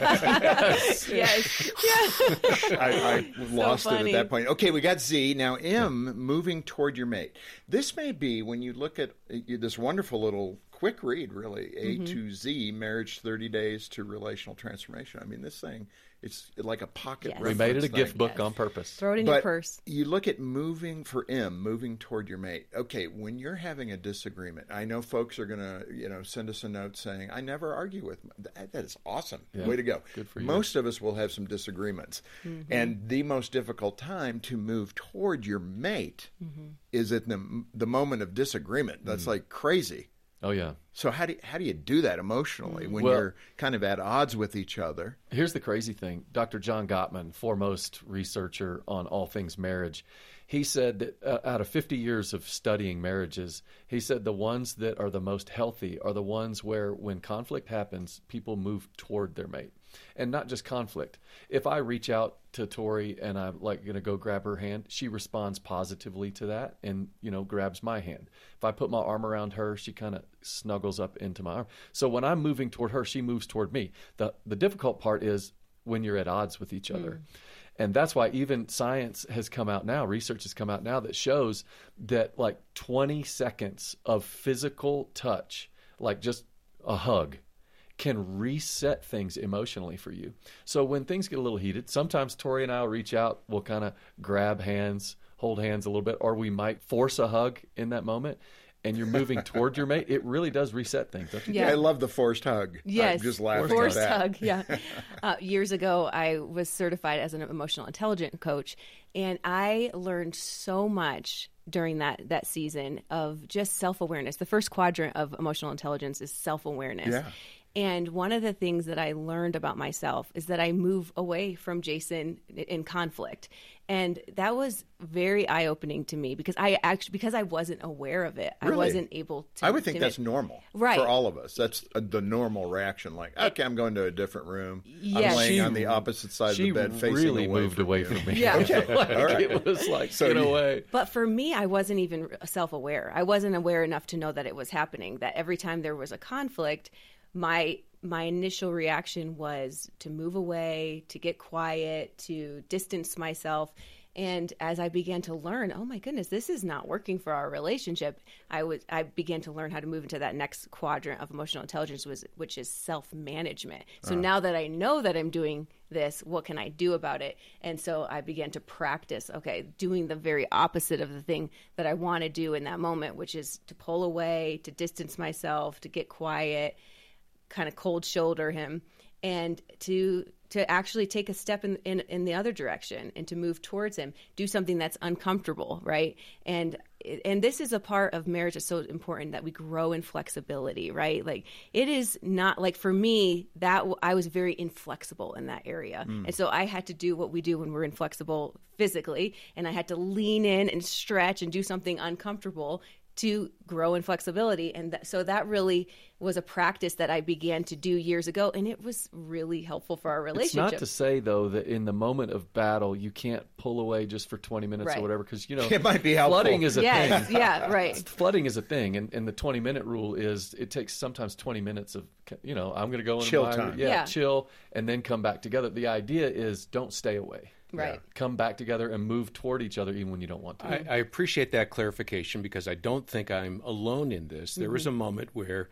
yes. yes. yes. I, I lost so it at that point. Okay, we got Z. Now M, moving toward your mate. This may be, when you look at this wonderful little quick read, really, A mm-hmm. to Z, Marriage thirty days to Relational Transformation. I mean, this thing, it's like a pocket yes. We made it a thing. gift book yes. on purpose. Throw it in but your purse. You look at moving for M, moving toward your mate. Okay, when you're having a disagreement, I know folks are going to, you know, send us a note saying, "I never argue with." My, that, that is awesome. Yeah. Way to go. Good for you. Most of us will have some disagreements, mm-hmm. and the most difficult time to move toward your mate mm-hmm. is at the the moment of disagreement. That's mm-hmm. like crazy. Oh yeah. So how do you, how do you do that emotionally when well, you're kind of at odds with each other? Here's the crazy thing. Doctor John Gottman, foremost researcher on all things marriage, he said that uh, out of fifty years of studying marriages, he said the ones that are the most healthy are the ones where when conflict happens, people move toward their mate. And not just conflict. If I reach out to Tori and I'm like going to go grab her hand, she responds positively to that and, you know, grabs my hand. If I put my arm around her, she kind of snuggles up into my arm. So when I'm moving toward her, she moves toward me. The the difficult part is when you're at odds with each other. Mm. And that's why even science has come out now, research has come out now that shows that like twenty seconds of physical touch, like just a hug, can reset things emotionally for you. So when things get a little heated, sometimes Tori and I will reach out, we'll kind of grab hands, hold hands a little bit, or we might force a hug in that moment. And you're moving toward your mate, it really does reset things, don't you? Yeah, I love the forced hug. Yes, I'm just laughing forced at that. hug. Yeah. uh, years ago, I was certified as an emotional intelligence coach, and I learned so much during that that season of just self-awareness. The first quadrant of emotional intelligence is self-awareness. Yeah. And one of the things that I learned about myself is that I move away from Jason in conflict. And that was very eye-opening to me because I actually, because I wasn't aware of it. Really? I wasn't able to. I would think to that's make, normal right. for all of us. That's a, the normal reaction. Like, okay, I'm going to a different room. Yes. I'm laying She- on the opposite side of the She bed facing really away moved from away you. from me. Yeah. Okay. Like, All right. It was like, So get you- away. But for me, I wasn't even self-aware. I wasn't aware enough to know that it was happening, that every time there was a conflict, my my initial reaction was to move away, to get quiet, to distance myself. And as I began to learn, oh my goodness, this is not working for our relationship, I was I began to learn how to move into that next quadrant of emotional intelligence, was, which is self-management. So Uh. now that I know that I'm doing this, what can I do about it? And so I began to practice, okay, doing the very opposite of the thing that I want to do in that moment, which is to pull away, to distance myself, to get quiet, kind of cold shoulder him, and to to actually take a step in, in in the other direction and to move towards him, do something that's uncomfortable, right? And and this is a part of marriage that's so important, that we grow in flexibility, right? Like it is not like, for me, that I was very inflexible in that area. Mm. And so I had to do what we do when we're inflexible physically, and I had to lean in and stretch and do something uncomfortable to grow in flexibility. And th- so that really was a practice that I began to do years ago, and it was really helpful for our relationship. It's not to say, though, that in the moment of battle, you can't pull away just for twenty minutes Right. or whatever, because, you know, It might be helpful. flooding is a Yes, thing. yeah, right. Flooding is a thing, and, and the twenty-minute rule is it takes sometimes twenty minutes of, you know, I'm going to go into Chill my, time. Yeah, Yeah. chill, and then come back together. The idea is don't stay away. Right. Come back together and move toward each other even when you don't want to. I, I appreciate that clarification because I don't think I'm alone in this. There was a moment where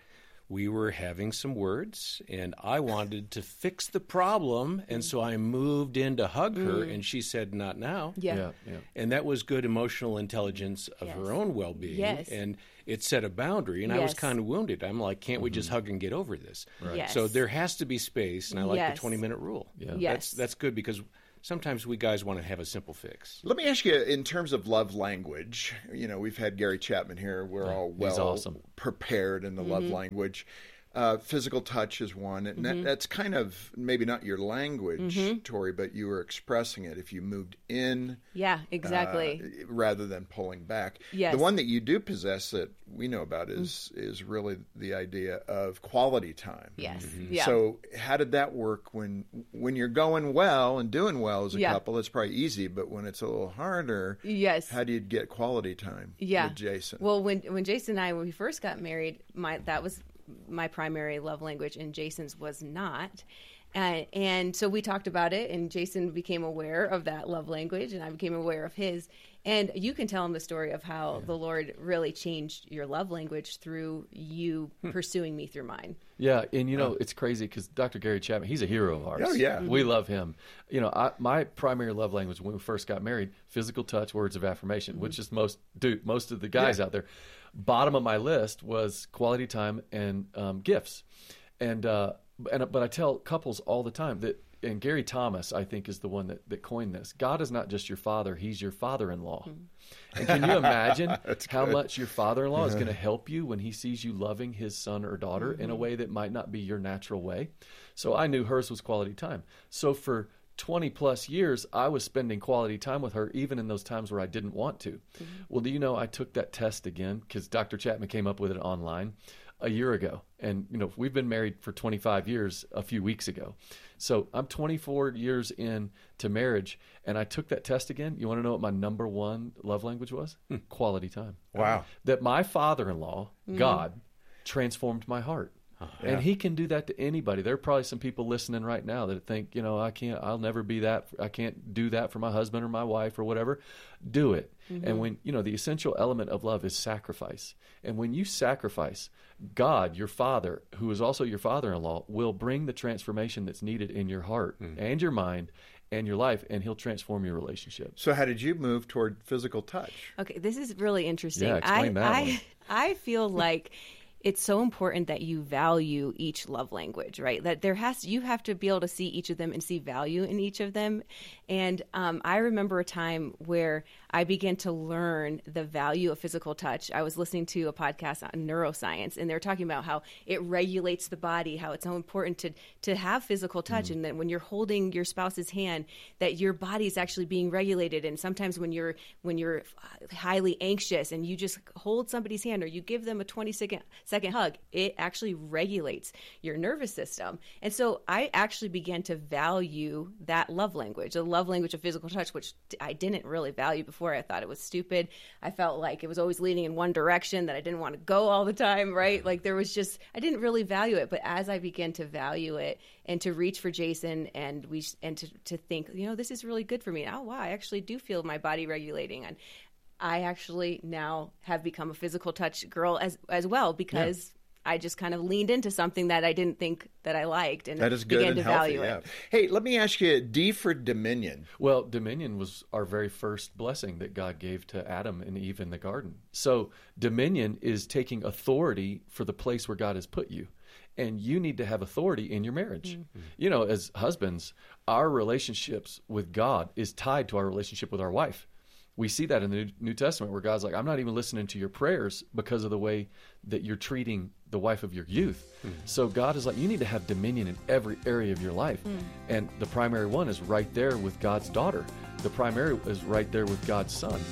we were having some words, and I wanted to fix the problem, and so I moved in to hug her, Mm. and she said, not now. Yeah. Yeah, yeah. And that was good emotional intelligence of Yes. her own well-being. Yes. And it set a boundary, and I was Yes. kind of wounded. I'm like, can't we just hug and get over this? Right. Yes. So there has to be space, and I like Yes. the twenty-minute rule. Yeah. Yes. That's, that's good because sometimes we guys want to have a simple fix. Let me ask you, in terms of love language, you know, we've had Gary Chapman here. We're Yeah, all he's well awesome. prepared in the love Mm-hmm. language. Uh, physical touch is one, and that, that's kind of maybe not your language, Mm-hmm. Tori, but you were expressing it. If you moved in, Yeah, exactly. uh, rather than pulling back. Yes. The one that you do possess that we know about is is really the idea of quality time. Yes. Yeah. So how did that work when when you're going well and doing well as a Yeah. couple? It's probably easy, but when it's a little harder, Yes. how do you get quality time Yeah. with Jason? Well, when when Jason and I, when we first got married, my that was my primary love language, and Jason's was not. Uh, and so we talked about it, and Jason became aware of that love language, and I became aware of his. And you can tell him the story of how yeah. the Lord really changed your love language through you hmm. pursuing me through mine. Yeah, and you know, it's crazy because Doctor Gary Chapman, he's a hero of ours. Oh, yeah. We love him. You know, I, my primary love language when we first got married, physical touch, words of affirmation, mm-hmm. which is most, dude, most of the guys yeah. out there. Bottom of my list was quality time and um, gifts. And, uh, and but I tell couples all the time that, and Gary Thomas, I think, is the one that, that coined this. God is not just your father, he's your father-in-law. Mm-hmm. And can you imagine how good. much your father-in-law is going to help you when he sees you loving his son or daughter mm-hmm. in a way that might not be your natural way? So I knew hers was quality time. So for twenty plus years, I was spending quality time with her, even in those times where I didn't want to. Mm-hmm. Well, do you know, I took that test again because Doctor Chapman came up with it online a year ago. And, you know, we've been married for twenty-five years a few weeks ago. So I'm twenty-four years in to marriage, and I took that test again. You want to know what my number one love language was? Hmm. Quality time. Wow. That my father-in-law, mm-hmm. God, transformed my heart. Oh, yeah. And he can do that to anybody. There are probably some people listening right now that think, you know, I can't, I'll never be that. I can't do that for my husband or my wife or whatever. Do it. Mm-hmm. And when, you know, the essential element of love is sacrifice. And when you sacrifice, God, your father, who is also your father-in-law, will bring the transformation that's needed in your heart mm-hmm. and your mind and your life, and he'll transform your relationship. So how did you move toward physical touch? Okay, this is really interesting. Yeah, explain I, that I, one. I feel like it's so important that you value each love language, right? That there has you have to be able to see each of them and see value in each of them. And um, I remember a time where I began to learn the value of physical touch. I was listening to a podcast on neuroscience, and they were talking about how it regulates the body, how it's so important to to have physical touch, mm-hmm. and that when you're holding your spouse's hand, that your body is actually being regulated. And sometimes when you're when you're highly anxious and you just hold somebody's hand or you give them a twenty second second hug, it actually regulates your nervous system. And so I actually began to value that love language, the love language of physical touch, which I didn't really value before. I thought it was stupid. I felt like it was always leaning in one direction, that I didn't want to go all the time, right? Like there was just, I didn't really value it. But as I began to value it and to reach for Jason and we and to, to think, you know, this is really good for me. Oh, wow, I actually do feel my body regulating. And I actually now have become a physical touch girl as as well because yeah. I just kind of leaned into something that I didn't think that I liked and that is good began and to healthy, value yeah. it. Hey, let me ask you, D for dominion. Well, dominion was our very first blessing that God gave to Adam and Eve in the garden. So dominion is taking authority for the place where God has put you. And you need to have authority in your marriage. Mm-hmm. You know, as husbands, our relationships with God is tied to our relationship with our wife. We see that in the New Testament where God's like, I'm not even listening to your prayers because of the way that you're treating the wife of your youth. Mm-hmm. So God is like, you need to have dominion in every area of your life. Mm. And the primary one is right there with God's daughter. The primary is right there with God's son.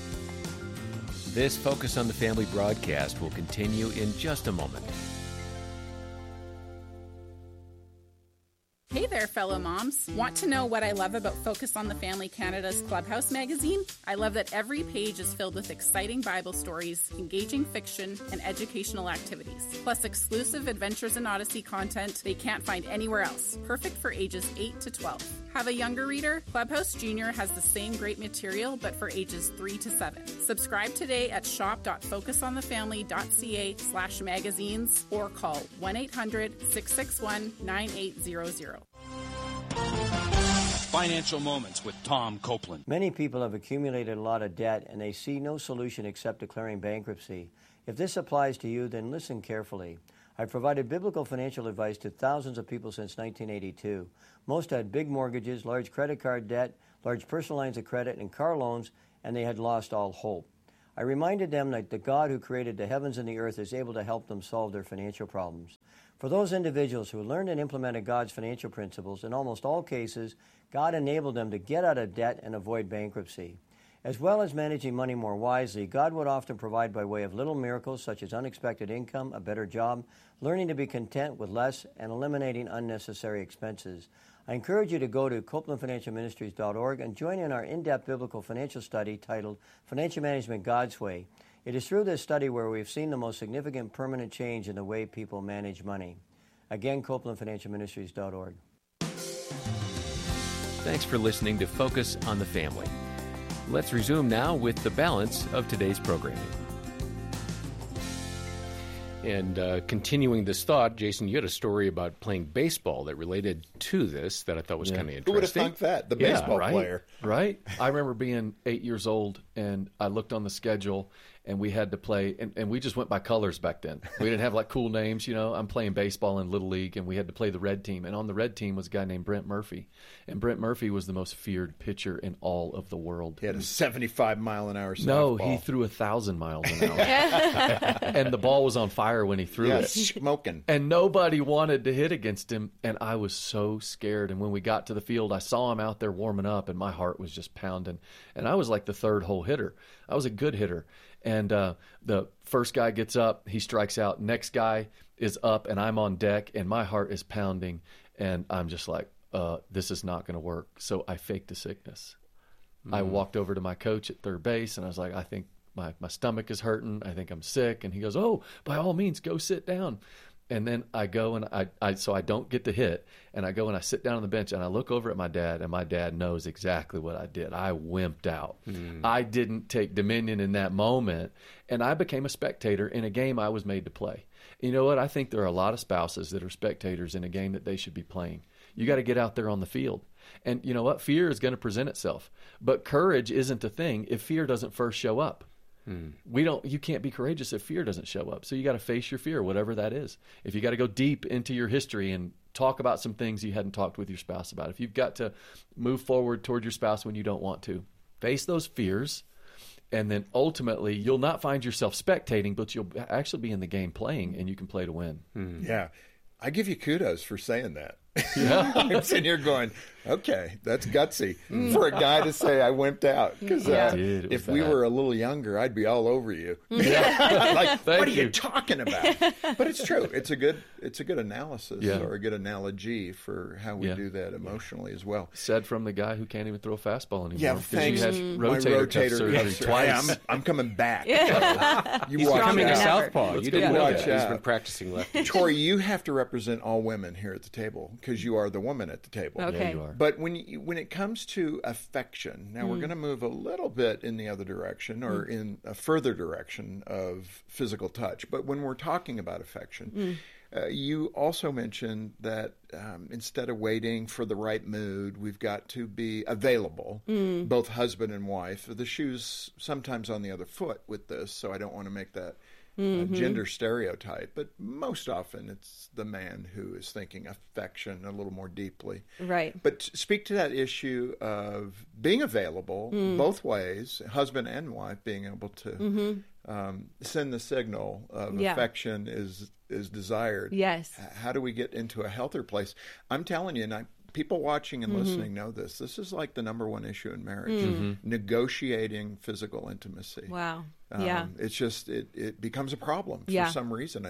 This Focus on the Family broadcast will continue in just a moment. Hey there, fellow moms. Want to know what I love about Focus on the Family Canada's Clubhouse magazine? I love that every page is filled with exciting Bible stories, engaging fiction, and educational activities, plus exclusive Adventures in Odyssey content they can't find anywhere else. Perfect for ages eight to twelve. Have a younger reader? Clubhouse Junior has the same great material, but for ages three to seven. Subscribe today at shop dot focus on the family dot c a slash magazines or call one eight hundred six six one nine eight zero zero. Financial Moments with Tom Copeland. Many people have accumulated a lot of debt and they see no solution except declaring bankruptcy. If this applies to you, then listen carefully. I've provided biblical financial advice to thousands of people since nineteen eighty-two. Most had big mortgages, large credit card debt, large personal lines of credit, and car loans, and they had lost all hope. I reminded them that the God who created the heavens and the earth is able to help them solve their financial problems. For those individuals who learned and implemented God's financial principles, in almost all cases, God enabled them to get out of debt and avoid bankruptcy. As well as managing money more wisely, God would often provide by way of little miracles such as unexpected income, a better job, learning to be content with less, and eliminating unnecessary expenses. I encourage you to go to copeland financial ministries dot org and join in our in-depth biblical financial study titled Financial Management God's Way. It is through this study where we've seen the most significant permanent change in the way people manage money. Again, copeland financial ministries dot org. Thanks for listening to Focus on the Family. Let's resume now with the balance of today's programming. And uh, continuing this thought, Jason, you had a story about playing baseball that related to this that I thought was yeah. kind of interesting. Who would have thunk that? The yeah, baseball right? player. Right? I remember being eight years old, and I looked on the schedule, and we had to play, and, and we just went by colors back then. We didn't have, like, cool names, you know. I'm playing baseball in Little League, and we had to play the red team. And on the red team was a guy named Brent Murphy. And Brent Murphy was the most feared pitcher in all of the world. He had a seventy-five mile an hour softball. No, he threw a thousand miles an hour. And the ball was on fire when he threw yeah, it. Smoking. And nobody wanted to hit against him, and I was so scared. And when we got to the field, I saw him out there warming up, and my heart was just pounding. And I was like the third hole hitter. I was a good hitter. And uh, the first guy gets up, he strikes out. Next guy is up, and I'm on deck, and my heart is pounding. And I'm just like, uh, this is not going to work. So I faked a sickness. Mm-hmm. I walked over to my coach at third base, and I was like, I think my, my stomach is hurting. I think I'm sick. And he goes, oh, by all means, go sit down. And then I go and I, I, so I don't get to hit, and I go and I sit down on the bench, and I look over at my dad, and my dad knows exactly what I did. I wimped out. Mm. I didn't take dominion in that moment, and I became a spectator in a game I was made to play. You know what? I think there are a lot of spouses that are spectators in a game that they should be playing. You got to get out there on the field. And you know what? Fear is going to present itself. But courage isn't a thing if fear doesn't first show up. We don't. You can't be courageous if fear doesn't show up. So you got to face your fear, whatever that is. If you got to go deep into your history and talk about some things you hadn't talked with your spouse about, if you've got to move forward toward your spouse when you don't want to, face those fears, and then ultimately you'll not find yourself spectating, but you'll actually be in the game playing, and you can play to win. Mm. Yeah, I give you kudos for saying that. Yeah. I'm sitting here going, okay, that's gutsy for a guy to say I wimped out. Because uh, Dude, if bad. we were a little younger, I'd be all over you. Yeah. Like, Thank what are you. you talking about? But it's true. It's a good it's a good analysis Yeah. or a good analogy for how we Yeah. do that emotionally as well. Said from the guy who can't even throw a fastball anymore. Yeah, 'cause thanks. He had Mm. rotator, My rotator cuff surgery yes, twice. I'm, I'm coming back. Yeah. You He's watch becoming out. a southpaw. Let's You go didn't know watch that. He's out. been practicing lefty. Tori, you have to represent all women here at the table because you are the woman at the table. Okay. Yeah, you are. But when you, when it comes to affection, now we're Mm. going to move a little bit in the other direction or Mm. in a further direction of physical touch. But when we're talking about affection, Mm. uh, you also mentioned that um, instead of waiting for the right mood, we've got to be available, Mm. both husband and wife. The shoe's sometimes on the other foot with this, so I don't want to make that Mhm. uh, gender stereotype, but most often it's the man who is thinking affection a little more deeply. Right. But speak to that issue of being available Mm. both ways, husband and wife being able to Mhm. um, send the signal of Yeah. affection is is desired. Yes. H- How do we get into a healthier place? I'm telling you, and I, people watching and Mhm. listening know this. This is like the number one issue in marriage: Mm. Mhm. negotiating physical intimacy. Wow. Um, Yeah. It's just, it, it becomes a problem for Yeah. some reason. I think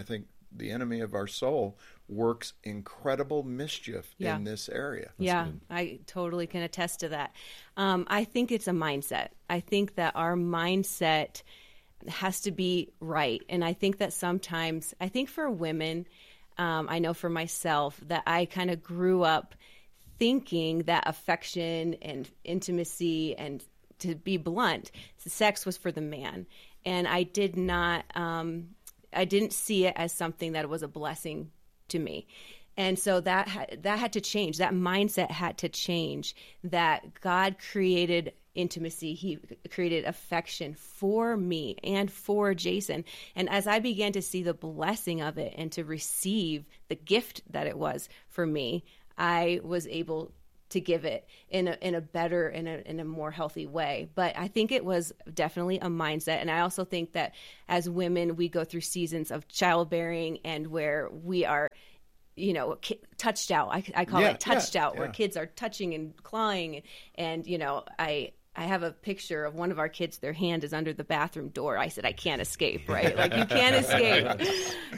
the enemy of our soul works incredible mischief Yeah. in this area. Yeah, I totally can attest to that. Um, I think it's a mindset. I think that our mindset has to be right. And I think that sometimes, I think for women, um, I know for myself that I kind of grew up thinking that affection and intimacy and, to be blunt, sex was for the man. And I did not, um, I didn't see it as something that was a blessing to me. And so that ha- that had to change. That mindset had to change, that God created intimacy. He created affection for me and for Jason. And as I began to see the blessing of it and to receive the gift that it was for me, I was able to give it in a in a better, in a in a more healthy way. But I think it was definitely a mindset. And I also think that as women, we go through seasons of childbearing and where we are, you know, touched out. I, I call Yeah, it touched yeah, out, where yeah. kids are touching and clawing. And, you know, I I have a picture of one of our kids, their hand is under the bathroom door. I said, I can't escape, right? Like, you can't escape.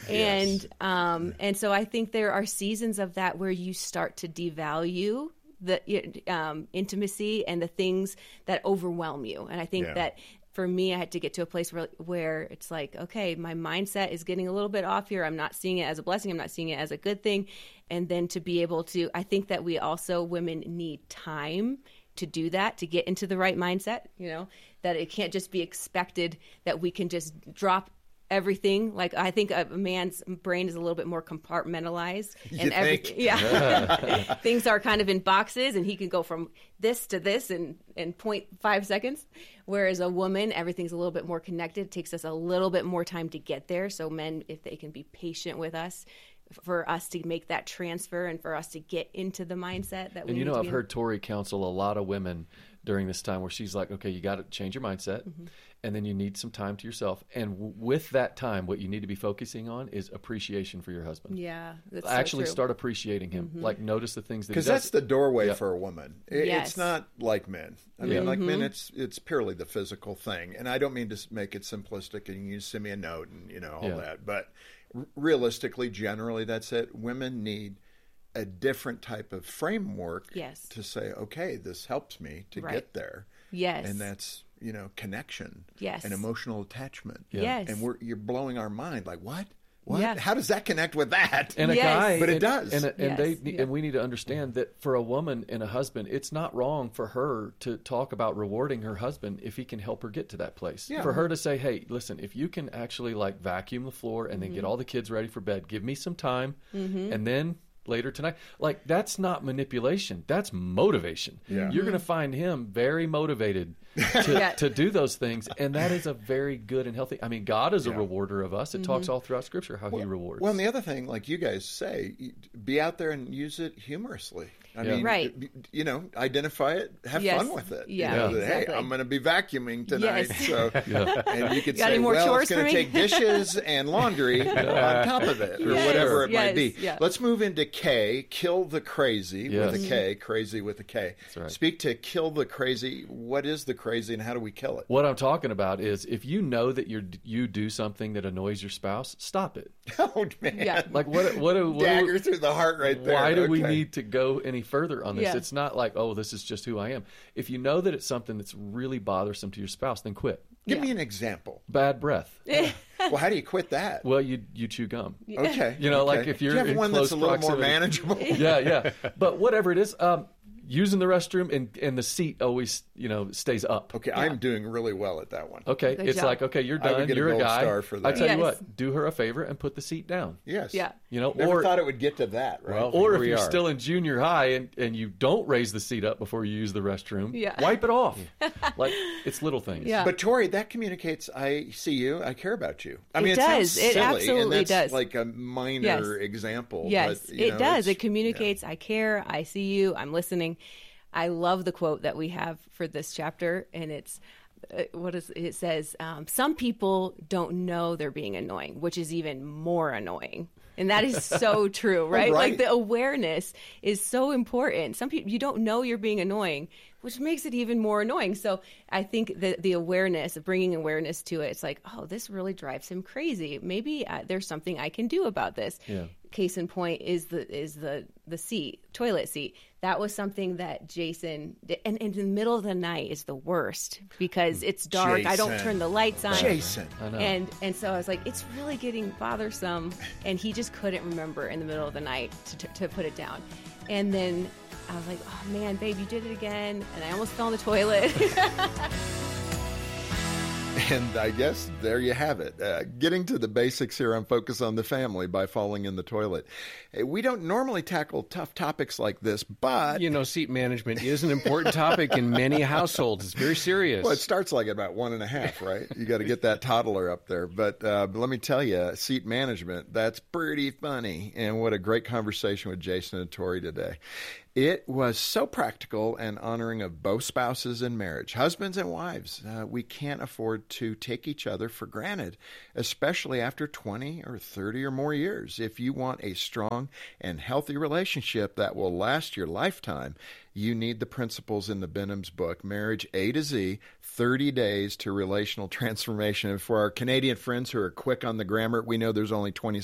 And um, and so I think there are seasons of that where you start to devalue the um, intimacy and the things that overwhelm you. And I think Yeah. that for me, I had to get to a place where where it's like, okay, my mindset is getting a little bit off here. I'm not seeing it as a blessing. I'm not seeing it as a good thing. And then to be able to, I think that we also, women need time to do that, to get into the right mindset, you know, that it can't just be expected that we can just drop everything. Like, I think a man's brain is a little bit more compartmentalized. You and every, think? yeah. Things are kind of in boxes, and he can go from this to this in, in zero point five seconds. Whereas a woman, everything's a little bit more connected. It takes us a little bit more time to get there. So men, if they can be patient with us, for us to make that transfer and for us to get into the mindset that we And you need know, to I've be heard Tori counsel a lot of women during this time where she's like, okay, you got to change your mindset, Mhm. and then you need some time to yourself. And w- with that time, what you need to be focusing on is appreciation for your husband. Yeah, that's so Actually true. start appreciating him. Mhm. Like, notice the things that he Because does. that's the doorway Yeah. for a woman. It- Yes. It's not like men. I mean, Yeah. like men, Mhm. it's it's purely the physical thing. And I don't mean to s- make it simplistic and you send me a note and, you know, all Yeah. that. But r- realistically, generally, that's it. Women need a different type of framework Yes. to say, okay, this helps me to Right. get there. Yes. And that's, you know, connection. Yes. And emotional attachment. Yeah. Yes. And we're you're blowing our mind. Like, what? What? Yeah. How does that connect with that? And a guy, but it and, does. and, and Yes, they yeah. and we need to understand that for a woman and a husband, it's not wrong for her to talk about rewarding her husband if he can help her get to that place. Yeah. For her to say, "Hey, listen, if you can actually like vacuum the floor and then get Mhm. all the kids ready for bed, give me some time, Mhm. and then." Later tonight, like, that's not manipulation. That's motivation. Yeah. You're going to find him very motivated to, Yeah. to do those things, and that is a very good and healthy. I mean, God is a Yeah. rewarder of us. It talks all throughout Scripture how He rewards. Well, and the other thing, like you guys say, y- be out there and use it humorously. I Yeah. mean, Right. b- you know, identify it, have Yes. fun with it. Yeah, You know, that, exactly. Hey, I'm going to be vacuuming tonight, Yes. so Yeah. and you could Got say, any more well, chores it's going for to me? take dishes and laundry on top of it, or Yes. whatever it might Yes. be. Yeah. Let's move into K, kill the crazy Yes. with a K, crazy with a K. That's right. Speak to kill the crazy. What is the crazy, and how do we kill it? What I'm talking about is if you know that you you do something that annoys your spouse, stop it. Oh man, Yeah. Like, what what, what, what dagger through the heart right there. Why do we Okay. need to go any further on this? Yeah. It's not like, oh, this is just who I am. If you know that it's something that's really bothersome to your spouse, then quit. Give Yeah. me an example. Bad breath. Well, how do you quit that? Well, you you chew gum. Okay. You know, okay. like if you're Do you have in one close that's a little more proximity. manageable. Yeah, yeah. But whatever it is, um, using the restroom and, and the seat always, you know, stays up. Okay, I'm doing really well at that one. Okay, Good it's job. like, okay, you're I would done. get a You're a, gold guy. star for I that. tell you Yes. what, do her a favor and put the seat down. Yes. Yeah. You know, Never or thought it would get to that, right? Well, or Here if we you're are. still in junior high and, and you don't raise the seat up before you use the restroom, Yeah. wipe it off. Like, it's little things. Yeah. But Tori, that communicates I see you, I care about you. I It mean, it, does. sounds It silly, and absolutely that's does. like a minor Yes. example. Yes, but, you it know, does. it's- It communicates, I care, I see you, I'm listening. I love the quote that we have for this chapter, and it's, uh, what is it says, um, some people don't know they're being annoying, which is even more annoying. And that is so true, right? Oh, right? Like the awareness is so important. Some people, you don't know you're being annoying, which makes it even more annoying. So I think that the awareness, of bringing awareness to it, it's like, oh, this really drives him crazy. Maybe uh, there's something I can do about this. Yeah. Case in point is the is the the seat, toilet seat. That was something that Jason did. And, and in the middle of the night is the worst because it's dark. Jason. I don't turn the lights on. Jason. I know. And and so I was like, it's really getting bothersome. And he just couldn't remember in the middle of the night to, to, to put it down. And then I was like, oh, man, babe, you did it again. And I almost fell in the toilet. And I guess there you have it. Uh, getting to the basics here on Focus on the Family by falling in the toilet. We don't normally tackle tough topics like this, but... You know, seat management is an important topic in many households. It's very serious. Well, it starts like at about one and a half, right? You got to get that toddler up there. But, uh, but let me tell you, seat management, that's pretty funny. And what a great conversation with Jason and Tori today. It was so practical and honoring of both spouses in marriage, husbands and wives. Uh, we can't afford to take each other for granted, especially after twenty or thirty or more years. If you want a strong and healthy relationship that will last your lifetime, you need the principles in the Benham's book, Marriage A to Z, thirty days to Relational Transformation. And for our Canadian friends who are quick on the grammar, we know there's only twenty